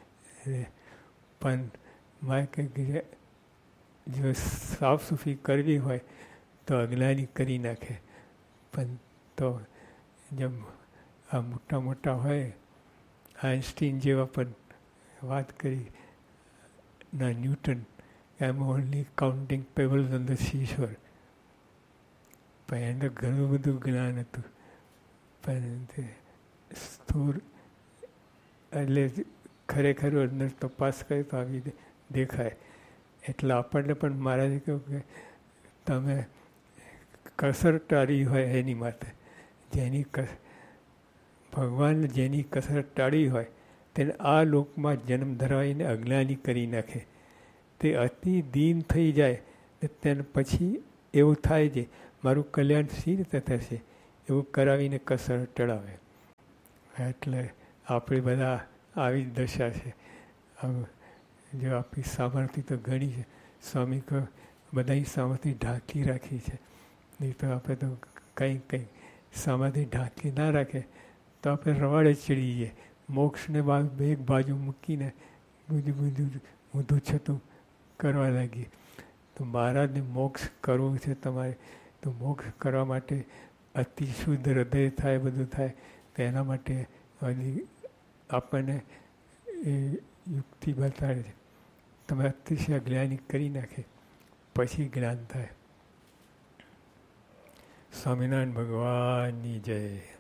પણ મારે કંઈક જો સાફ સફાઈ કરવી હોય તો અજ્ઞાની કરી નાખે. પણ તો જેમ આ મોટા મોટા હોય, આઇન્સ્ટીન જેવા પણ વાત કરી ના newton, M only counting pebbles on the seashore. પણ એને ઘણું બધું જ્ઞાન હતું. પણ તે સ્થૂળ એટલે ખરેખર અંદર તપાસ કરે તો આવી દેખાય. એટલે આપણને પણ મહારાજે કહ્યું કે તમે કસર ટાળી હોય એની માટે, જેની કસ ભગવાન જેની કસર ટાળી હોય તેને આ લોકમાં જન્મ ધરાવીને અજ્ઞાની કરી નાખે. તે અતિ દીન થઈ જાય ને તેને પછી એવું થાય છે મારું કલ્યાણ સી રીતે થશે એવું કરાવીને કસર ટળાવે. એટલે આપણી બધા આવી જ દશા છે. જો આપણી સામર્થ્ય તો ઘણી છે. સ્વામી કહો બધાની સામર્થ્ય ઢાંકી રાખી છે. નહીં તો આપણે તો કંઈ કંઈ સામર્થ્ય ઢાંકી ના રાખે તો આપણે રવાડે ચડી જઈએ. મોક્ષને બાદ એક બાજુ મૂકીને બધું બધું ઊંધું છતું કરવા લાગીએ. તો મહારાજને મોક્ષ કરવું છે તમારે, તો મોક્ષ કરવા માટે અતિ શુદ્ધ હૃદય થાય, બધું થાય. તો એના માટે આપણને એ યુક્તિ બતાડે છે. તમે અતિશય જ્ઞાની કરી નાખે પછી જ્ઞાન થાય. સ્વામિનારાયણ ભગવાનની જય.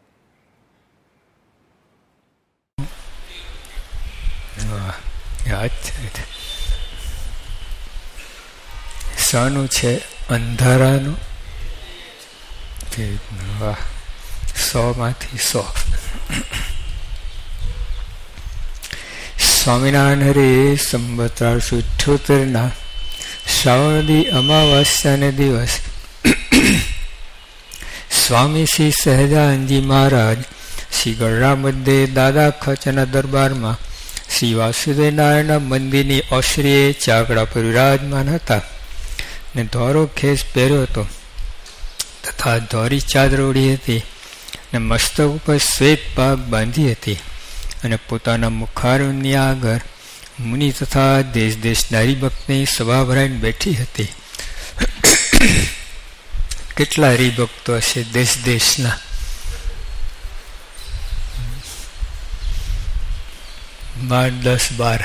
યાદ છે શાનું છે? અંધારાનું. વાહ, સો માંથી સો. સ્વામિનારાયણ હરે સંવત ત્રણસો અઠ્યોતેર ના શ્રાવણદી અમાવાસ્યાને દિવસ સ્વામી શ્રી સહજાનંદજી મહારાજ શ્રી ગરડા મધ્યે દાદા ખચના દરબારમાં શ્રી વાસુદેવ નારાયણના મંદિરની ઓસરીએ ચાકડા પર વિરાજમાન હતા ને ધોરો ખેસ પહેર્યો હતો તથા ધોરી ચાદર ઓઢી હતી ને મસ્તક ઉપર શ્વેત પાગ બાંધી હતી અને પોતાના મુખારની આગળ મુનિ તથા દેશ દેશના હરિભક્તની સભા ભરાઈને બેઠી હતી. કેટલા હરિભક્તો હશે દેશ દેશના? બાર દસ બાર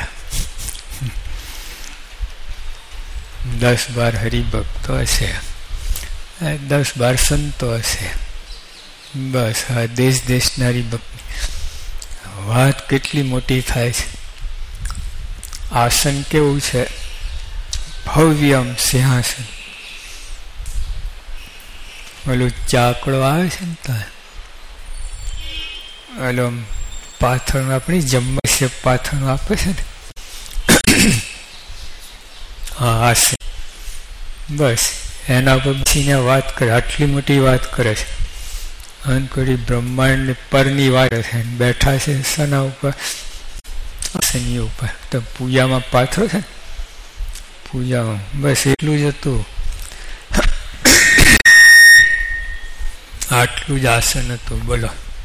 દસ બાર હરિભક્તો હશે, દસ બાર સંતો હશે. બસ હા, દેશ દેશના હરિભક્ત. વાત કેટલી મોટી થાય છે. આસન કેવું છે? ભવ્યમ સિંહાસન. ઓલું ચાકડો આવે છે ને તો ઓલો પાથરણું આપણી જમવા છે પાથરણું આપે છે ને, હા આસન. બસ એના પર બેસીને વાત કરે. આટલી મોટી વાત કરે છે. અંકડી બ્રહ્માંડ પરની વાત છે. બેઠા છે સના ઉપર, આસની ઉપર. તો પૂજામાં પાથરો છે ને, પૂજામાં બસ એટલું જ હતું. આટલું જ આસન હતું. બોલો.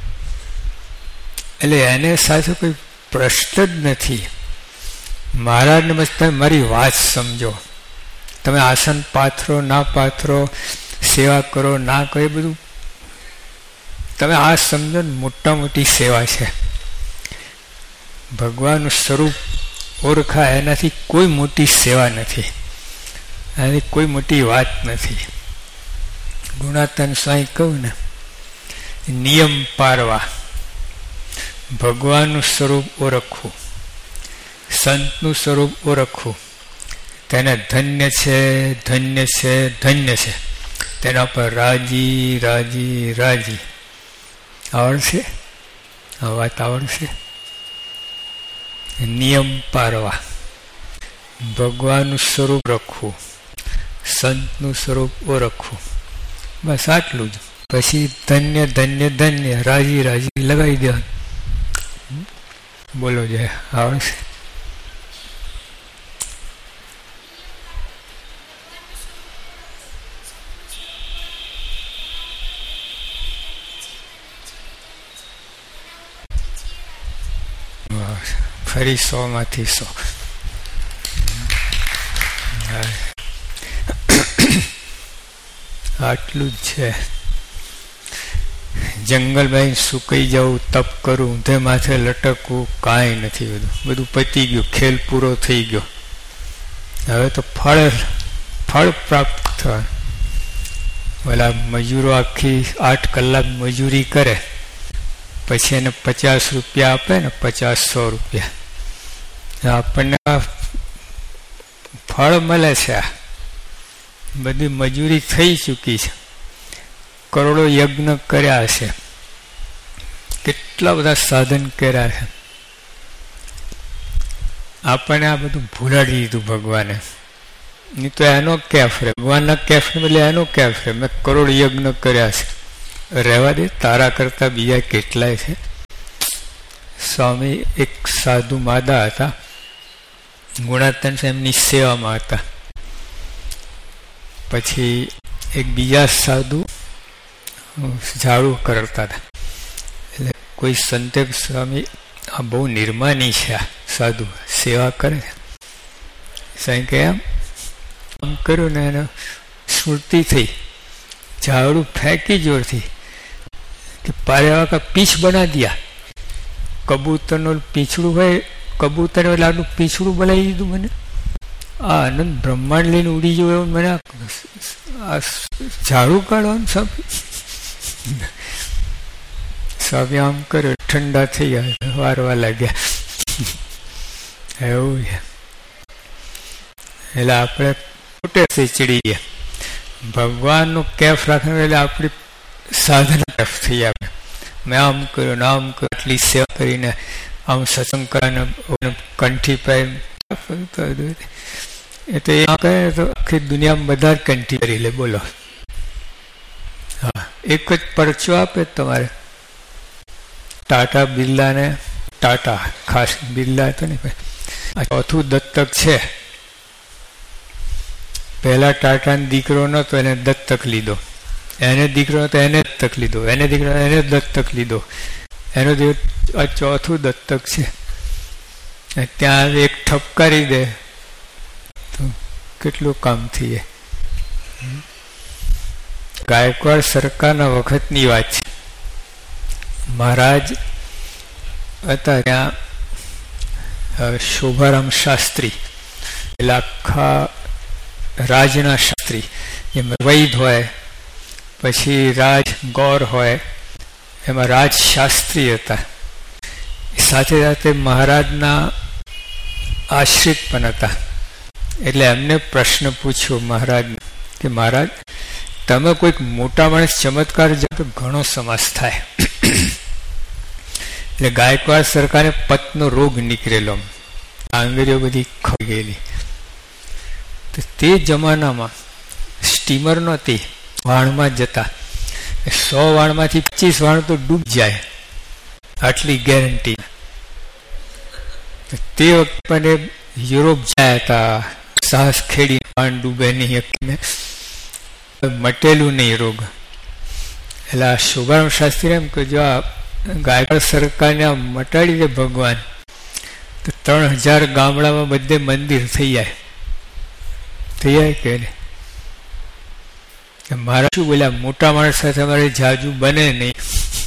એટલે એને સાથે કોઈ પ્રશ્ન જ નથી. મહારાજને બસ તમે મારી વાત સમજો. તમે આસન પાથરો ના પાથરો, સેવા કરો ના કરો, એ બધું તમે આ સમજો ને મોટા મોટી સેવા છે. ભગવાનનું સ્વરૂપ ઓળખાય એનાથી કોઈ મોટી સેવા નથી, એનાથી કોઈ મોટી વાત નથી. ગુણાતન સ્વામી કહું ને, નિયમ પારવા, ભગવાનનું સ્વરૂપ ઓળખવું, સંતનું સ્વરૂપ ઓળખવું, તેને ધન્ય છે ધન્ય છે ધન્ય છે, તેના પર રાજી રાજી રાજી. આવડશે? આ વાત આવડશે? નિયમ પારવા, ભગવાનનું સ્વરૂપ ઓળખવું, સંતનું સ્વરૂપ ઓળખવું, બસ આટલું જ. પછી ધન્ય ધન્ય ધન્ય, રાજી રાજી લગાવી દેવાનું. બોલો જય. આવડશે? ફરી સો માંથી સો. આટલું જ છે. જંગલમાં સુકાઈ જવું, તપ કરું, ઊંધે માથે લટકવું, કાંઈ નથી. બધું બધું પતી ગયું, ખેલ પૂરો થઈ ગયો. હવે તો ફળ ફળ પ્રાપ્ત થવાનું. ઓલા મજૂરો આખી આઠ કલાક મજૂરી કરે, પછી એને પચાસ રૂપિયા આપે ને, પચાસ સો રૂપિયા આપણને ફળ મળે છે. બધી મજૂરી થઈ ચૂકી છે. કરોડો યજ્ઞ કર્યા છે, કેટલા બધા સાધન કર્યા છે. આપણને આ બધું ભૂલાડી દીધું ભગવાને. નહીં તો એનો કેફ રે, ભગવાનના કેફ ને બદલે એનો કેફ રે. મેં કરોડ યજ્ઞ કર્યા છે. રહેવા દે, તારા કરતા બીજા કેટલાય છે. સ્વામી એક સાધુ માદા હતા, ગુણાતીતાનંદ એમની સેવામાં હતા. પછી એક બીજા સાધુ ઝાડુ કરતા હતા. એટલે કોઈ સંતે સ્વામી આ બહુ નિર્માની છે, આ સાધુ સેવા કરે. સાંઈ કે આમ આમ કર્યું ને એને સ્મૃતિ થઈ, ઝાડુ ફેંકી જોરથી કે પારેવા કા પીછ બના દિયા. કબૂતરનું પીછડું હોય, કબૂતર એટલે આટલું પીછડું બનાવી દીધું મને. આ આનંદ બ્રહ્માંડ લઈને ઉડી ગયો એવું મને આ ઝાડુ કાઢવાનું સબ સ્વામી આમ કર્યો, ઠંડા થઈ ગયા, વારવા લાગ્યા. એવું છે. એટલે આપણે ખોટે ચડી ગયા. ભગવાનનું કેફ રાખવાનું એટલે આપણી સાધના કેફ થઈ આપણે. મેં આમ કર્યું ને આમ કર્યું, આટલી સેવા કરીને આમ સત્સંગ કરીને કંઠી પાય એ તો એ કહે તો આખી દુનિયામાં બધા જ કંઠી કરી લે. બોલો, હા, એક જ પરચો આપે તમારે. ટાટા બિરલાને, ટાટા ખાસ બિરલા તો નહીં, ચોથું દત્તક છે. પહેલા ટાટાનો દીકરો નતો, એને દત્તક લીધો. એને દીકરો હતો, એને દત્તક લીધો. એને દીકરો એને દત્તક લીધો. એનો આ ચોથું દત્તક છે. ત્યાં એક ઠપકારી દે તો કેટલું કામ થઈ જાય. ગાયકવાડ સરકારના વખતની વાત છે. મહારાજ હતા ત્યાં શોભારામ શાસ્ત્રી, એટલે આખા રાજના શાસ્ત્રી. એમ વૈદ હોય, પછી રાજ ગૌર હોય, એમાં રાજ શાસ્ત્રી હતા. સાથે સાથે મહારાજના આશ્રિત પણ હતા. એટલે એમને પ્રશ્ન પૂછ્યો મહારાજને કે મહારાજ, તમે કોઈક મોટા માણસ ચમત્કાર જાઓ તો ઘણો સમાસ થાય. એટલે ગાયકવાડ સરકારે પતનો રોગ નીકળેલો, આંગળીઓ બધી ખોઈ ગયેલી. તો તે જમાનામાં સ્ટીમર નહોતી, વાણમાં જતા. સો વાણમાંથી પચીસ વાણ તો ડૂબ જાય, આટલી ગેરંટી. તે વખતે પણ યુરોપ જાય હતા, સાહસ ખેડી વાણ ડૂબે નહીં, મટેલું નહીં રોગ. એટલે આ શોભારામ શાસ્ત્રી એમ કે જો આ ગાયકવાડ સરકારને મટાડી દે ભગવાન તો ત્રણ હજાર ગામડામાં બધે મંદિર થઈ જાય. થઈ જાય કે મારા શું બોલ્યા, મોટા માણસ સાથે અમારે જાજુ બને નહીં,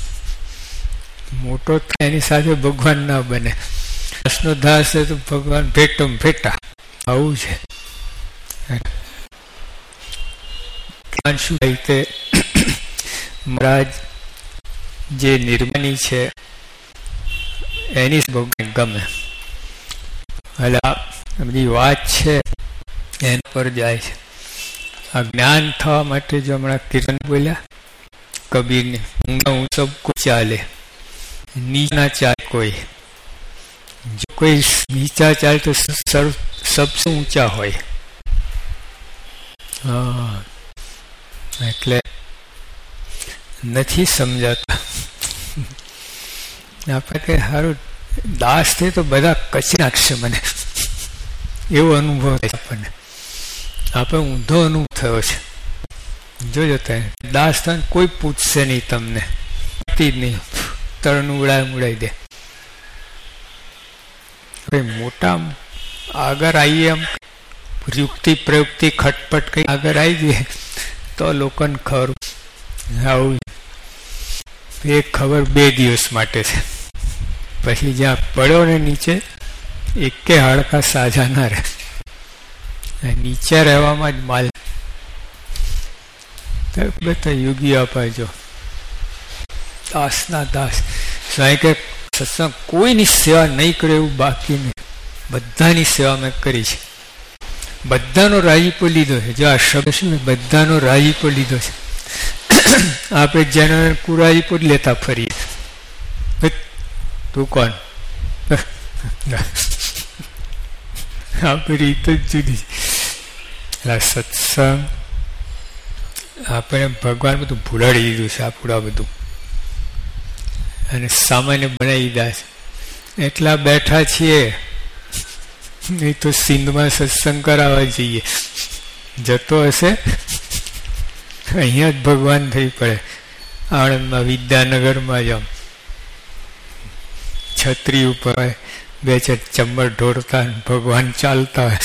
મોટો થાય એની સાથે ભગવાન ના બને. દાસનો દાસ તો ભગવાન ભેટો ભેટા, આવું છે. શું તે મહારાજ જે નિર્માની છે એની ભગવાન ગમે. એટલે આ બધી વાત છે એના પર જાય છે. આ જ્ઞાન થવા માટે જો હમણાં કીર્તન બોલ્યા કબીરને, ઊંઘા હું સબ કો ચાલે નીચા ચાલે કોઈ, જો કોઈ નીચા ચાલે તો સબસે ઊંચા હોય. હા, એટલે નથી સમજાતા. આપણે કે સારું દાસ થઈ તો બધા કચી નાખશે મને, એવો અનુભવ થાય આપણને. આપણે ઊંધો અનુભવ થયો છે. જોજો તમે દાસ થાય કોઈ પૂછશે નહીં તમને, જ નહીં, તરનું ઉડાય ઉડાઈ દે. મોટા આગળ આવીએ એમ યુક્તિ પ્રયુક્તિ ખટપટ કઈ આગળ આવી જઈએ તો લોકોને ખબર. આવું એ ખબર બે દિવસ માટે છે, પછી જ્યાં પડ્યો ને નીચે એકે હાડકા સાજા ના રહે. નીચે રહેવામાં જ માલ. બધા યોગી અપાજો દાસના દાસ. સ્વાય કે સત્સંગ કોઈની સેવા નહીં કરે એવું બાકી નહીં, બધાની સેવા મેં કરી છે. બધાનો રાજીપો લીધો છે. જો આ શબ્દ શું, બધાનો રાજીપો લીધો છે. આપણે જેનો કુરાજીપો જ લેતા ફરીએ. તું કોણ? આપણી રીત જ જુદી. સત્સંગ આપણે ભગવાન બધું ભૂલાડી દીધું છે આપણું આ બધું, અને સામાન્ય બનાવી દીધા છે. એટલા બેઠા છીએ, નહીં તો સિંધમાં સત્સંગ કરાવવા જઈએ. જતો હશે અહીંયા જ ભગવાન થઈ પડે. આણંદમાં વિદ્યાનગરમાં જ આમ છત્રી ઉપર બે ચાર ચમર ઢોળતા ભગવાન ચાલતા હોય.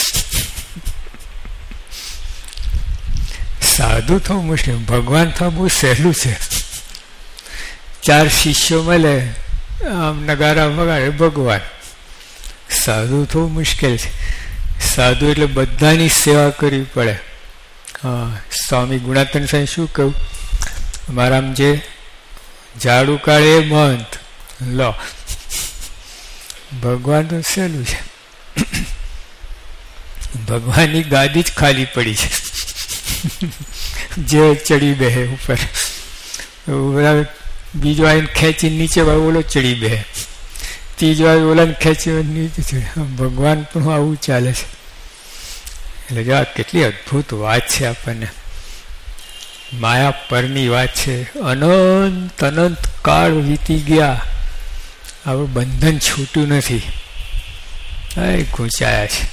સાધુ થવું મુશ્કેલ, ભગવાન થવું બહુ સહેલું છે. ચાર શિષ્યો મળે, આમ નગારા વગાડે ભગવાન. સાધુ થવું મુશ્કેલ છે. સાધુ એટલે બધાની સેવા કરવી પડે. હા, સ્વામી ગુણાતન સાહેબ શું કહ્યું, મારામ જે ઝાડુ કાઢે એ મહંત લો. ભગવાન તો સહેલું છે. ભગવાનની ગાદી જ ખાલી પડી છે. જે ચડી બે ઉપર, બીજો આવીને ખેંચી નીચે ઓલો ચડી બે, ત્રીજો આવી ઓલાને ખેંચી નીચે ચડે. ભગવાન પણ આવું ચાલે છે. એટલે જો આ કેટલી અદ્ભુત વાત છે. આપણને માયા પરની વાત છે. અનંત અનંત કાળ વીતી ગયા, આપણું બંધન છૂટ્યું નથી, એ ગુંચાયા છે.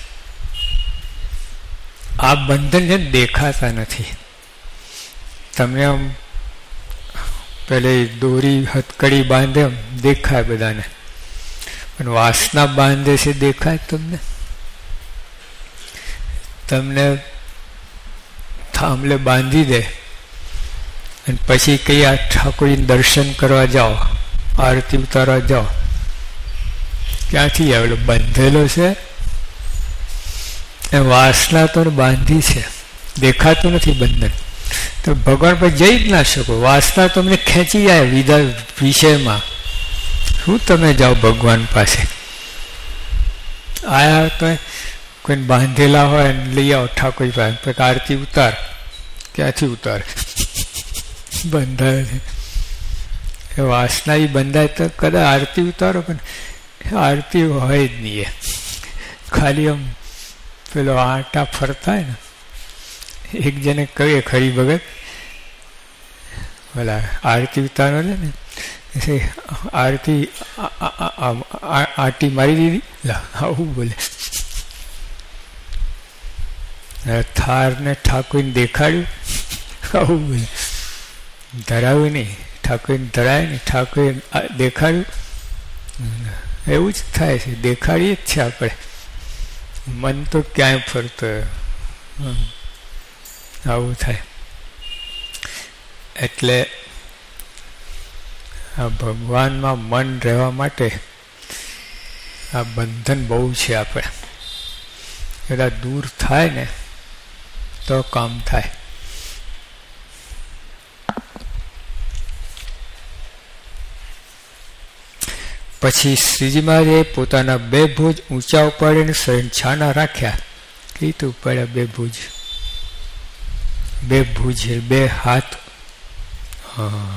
આ બંધન છે દેખાતા નથી. તમને આમ પેલે દોરી હથકડી બાંધે એમ દેખાય બધાને, પણ વાસના બાંધે છે દેખાય તમને? તમને થાંભલે બાંધી દે અને પછી કઈ આ ઠાકોરીને દર્શન કરવા જાઓ, આરતી ઉતારવા જાઓ, ક્યાંથી આવેલો? બંધેલો છે. એ વાસના તો બાંધી છે, દેખાતું નથી બંધન. તો ભગવાન પર જઈ જ ના શકો. વાસના તમને ખેંચી જાય વિધા વિષયમાં. શું તમે જાઓ ભગવાન પાસે? આયા તો કોઈને બાંધેલા હોય ને લઈ આવો ઠાકોર પાસે, આરતી ઉતાર. ક્યાંથી ઉતાર? બંધાય છે. એ વાસના એ બંધાય તો કદાચ આરતી ઉતારો, પણ આરતી હોય જ નહીં. એ ખાલી આમ પેલો આટા ફરતા હોય ને. એક જણે કહીએ ખરી ભગત બોલા આરતી ઉતારો છે ને, આરતી આટી મારી દીધી. આવું બોલે. થાર ને ઠાકોરને દેખાડ્યું, આવું બોલે. ધરાવ્યું નહીં, ઠાકોરને ધરાય નહીં, ઠાકોર દેખાડ્યું. એવું જ થાય છે. દેખાડીએ જ છે આપણે. મન તો ક્યાંય ફરતો આવું થાય. એટલે આ ભગવાનમાં મન રહેવા માટે આ બંધન બહુ છે. આપણે બધા દૂર થાય ને તો કામ થાય. પછી શ્રીજી મહારાજે પોતાના બે ભુજ ઊંચા ઉપાડીને શરીર છાના રાખ્યા. કીધું ઉપાડ્યા બે ભુજ, બે ભુજ બે હાથ. હા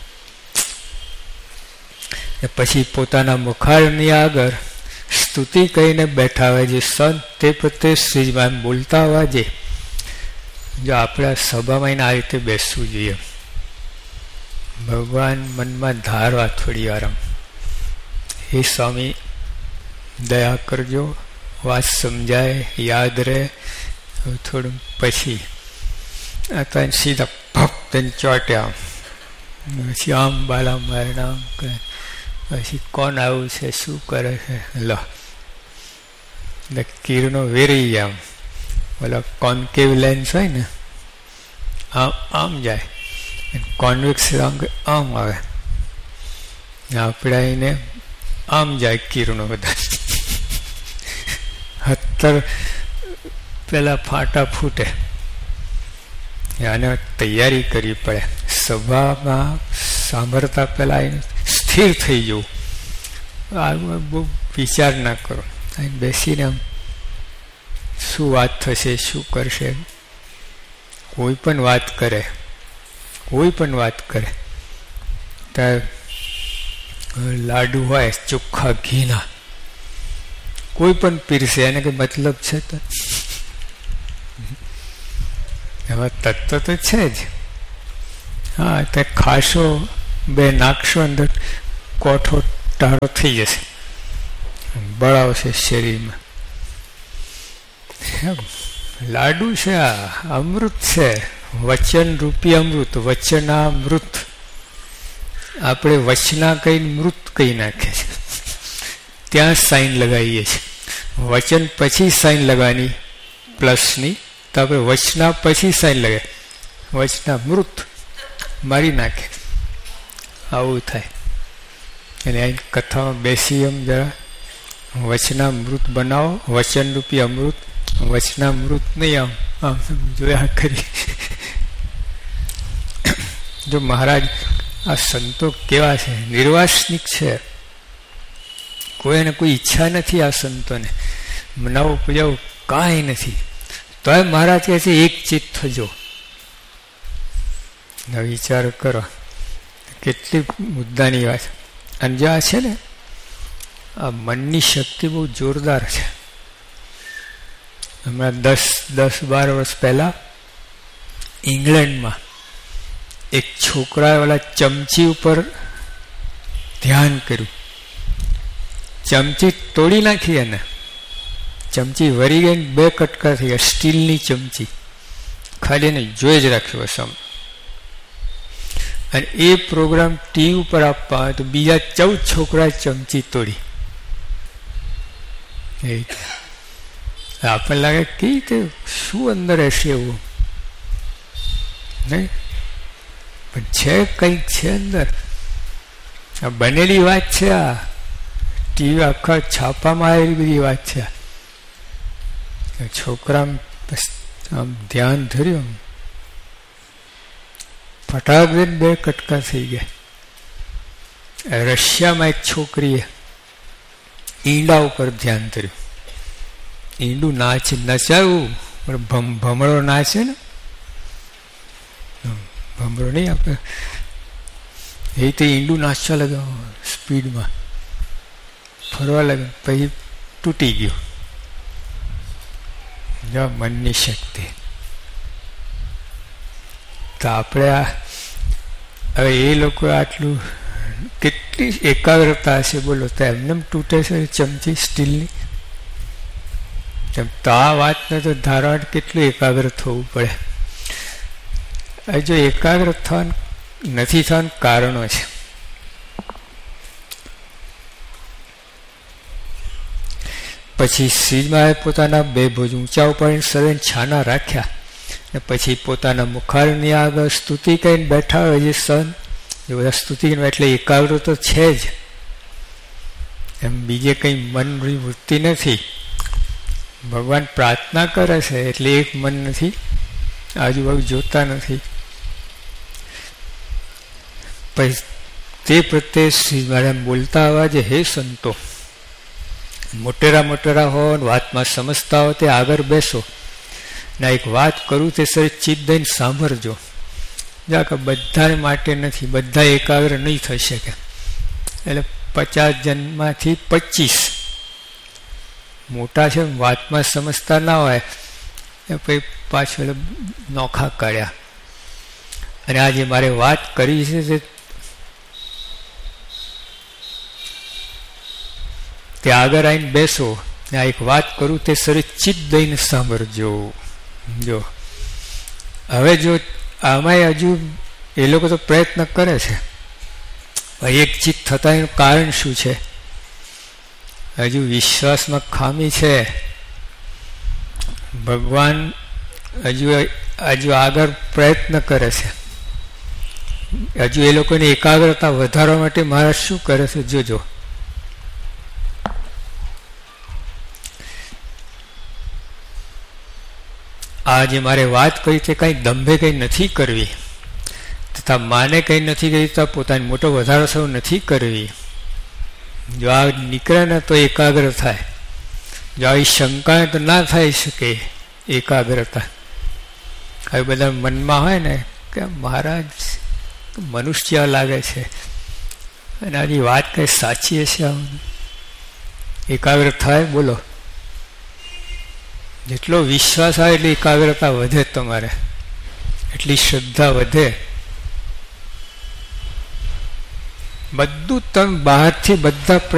બરાબર. પછી પોતાના મુખારની આગળ સ્તુતિ કહીને બેઠા હોય. જે સંત તે પ્રત્યે શ્રીજીમાં બોલતા હોવા જે જો આપણા સભામાં આ રીતે બેસવું જોઈએ. ભગવાન મનમાં ધારવા થોડી આરામ. હે સ્વામી દયા કરજો, વાત સમજાય, યાદ રહે. થોડું પછી તો સીધા ભક્ત ચોટ્યા. પછી આમ બાલા મારે નામ કરે. પછી કોણ આવું છે, શું કરે છે? લો કિરણો વેરી આમ ઓલા કોન્કેવ લેન્સ હોય ને આમ આમ જાય, કોન્વેક્સ રંગ આમ આવે. આપણે એને આમ જાય કિરણો બધા. હત્તર પેલા ફાટા ફૂટે. આને તૈયારી કરવી પડે. સભામાં સાંભળતા પહેલા એને સ્થિર થઈ જવું. આ બહુ વિચાર ના કરો. બેસીને આમ શું વાત થશે, શું કરશે. કોઈ પણ વાત કરે, કોઈ પણ વાત કરે ત્યારે લાડુ હોય ચોખ્ખા ઘીના, કોઈ પણ પીરસે એને કઈ મતલબ છે તો એમાં તત્વ તો છે જ. હા તે ખાશો બે નાખશો અંદર કોઠો ટાળો થઈ જશે. બળ આવશે શરીરમાં. લાડુ છે, આ અમૃત છે, વચન રૂપી અમૃત, વચનામૃત. આપણે વચના કઈ મૃત કઈ નાખે છે, ત્યાં સાઈન લગાવીએ છીએ. વચન પછી સાઈન લગાવવાની પ્લસની, તો આપણે વચના પછી સાઈન લગાવીએ, વચના મૃત મારી નાખે. આવું થાય. અને અહીં કથામાં બેસી એમ જરા વચના મૃત બનાવો, વચન રૂપી અમૃત. વચના મૃત નહીં, આમ આમ જોયા કરી. જો મહારાજ આ સંતો કેવા છે, નિર્વાસનિક છે, કોઈને કોઈ ઈચ્છા નથી આ સંતોને મનાવો પૂજાવો કાંઈ નથી. તો મહારાજ કહે છે એક ચિત્ત થજો. વિચાર કરો કેટલી મુદ્દાની વાત. અને જે આ છે ને, આ મનની શક્તિ બહુ જોરદાર છે. હમણાં દસ દસ બાર વર્ષ પહેલા ઇંગ્લેન્ડમાં એક છોકરાએ ઓલા ચમચી ઉપર ધ્યાન કર્યું. ચમચી તોડી નાખી એને, ચમચી વરી ગઈ, બે કટકા થઈ ગયા, સ્ટીલની ચમચી. ખાલી એને જોઈ જ રાખ્યો સમ. અને એ પ્રોગ્રામ ટીવી ઉપર આપવા આવે તો બીજા ચૌદ છોકરાએ ચમચી તોડી. આપણને લાગે કે રીતે શું અંદર હશે એવું નહીં, પણ છે કંઈક છે અંદર. આ બનેલી વાત છે, આ ટીવી આખા છાપામાં આવેલી બધી વાત છે. છોકરા આમ ધ્યાન ધર્યું, ફટાક દઈને બે કટકા થઈ ગયા. રશિયામાં એક છોકરીએ ઈંડા ઉપર ધ્યાન ધર્યું. ઈંડું નાચે, નચાયું પણ ભમરો નાચે ને, ભમરો નહીં આપણે, એ તો ઈંડું નાચવા લાગે સ્પીડમાં, ફરવા લાગે, પછી તૂટી ગયું. જો મનની શક્તિ. તો આપણે આ હવે એ લોકો આટલું કેટલી એકાગ્રતા હશે બોલો, તો એમને તૂટે છે ચમચી સ્ટીલની. તો આ વાતને તો ધારવાડ કેટલું એકાગ્ર થવું પડે. હવે જો એકાગ્ર થવાનું નથી થવાનું કારણો છે. પછી શ્રીમાએ પોતાના બે ભુજ ઊંચા ઉપાડીને સર્વેને છાના રાખ્યા, ને પછી પોતાના મુખારની આગળ સ્તુતિ કરીને બેઠા હોય જે સન, એ બધા સ્તુતિ એટલે એકાગ્ર તો છે જ, એમ બીજે કંઈ મનની વૃત્તિ નથી. ભગવાન પ્રાર્થના કરે છે એટલે એક મન નથી, આજુબાજુ જોતા નથી. પછી તે પ્રત્યે શ્રી મહારાજ બોલતા અવાજે, હે સંતો, મોટેરા મોટેરા હો, વાતમાં સમજતા હો તે આગળ બેસો, ના એક વાત કરું તે સર ચિત્ત દઈને સાંભળજો. જા કે બધા માટે નથી, બધા એકાગ્ર નહીં થઈ શકે. એટલે પચાસ જન્મમાંથી પચીસ મોટા છે, વાતમાં સમજતા ના હોય, એ પછી પાછળ નોખા કાઢ્યા. અને આજે મારે વાત કરી છે તે આગળ આવીને બેસો, ને આ એક વાત કરું તે સર ચિત્ત દઈને સાંભળજો. જો હવે જો આમાં હજુ એ લોકો તો પ્રયત્ન કરે છે, એક ચિત્ત થતા એનું કારણ શું છે? હજુ વિશ્વાસમાં ખામી છે. ભગવાન હજુ હજુ આગળ પ્રયત્ન કરે છે. હજુ એ લોકોની એકાગ્રતા વધારવા માટે મહારાજ શું કરે છે જોજો. આ જે મારે વાત કરી તે કંઈ દંભે કંઈ નથી કરવી, તથા માને કંઈ નથી કરી, તથા પોતાની મોટો વધારો સૌ નથી કરવી. જો આ નીકળે ને તો એકાગ્ર થાય. જો આવી શંકા તો ના થઈ શકે એકાગ્રતા. હવે બધા મનમાં હોય ને કે મહારાજ મનુષ્ય લાગે છે અને આની વાત કઈ સાચી હશે, એકાગ્ર થાય. બોલો, જેટલો વિશ્વાસ આવે એટલી એકાગ્રતા વધે, તમારે એટલી શ્રદ્ધા વધે. બધું તમે બહારથી બધા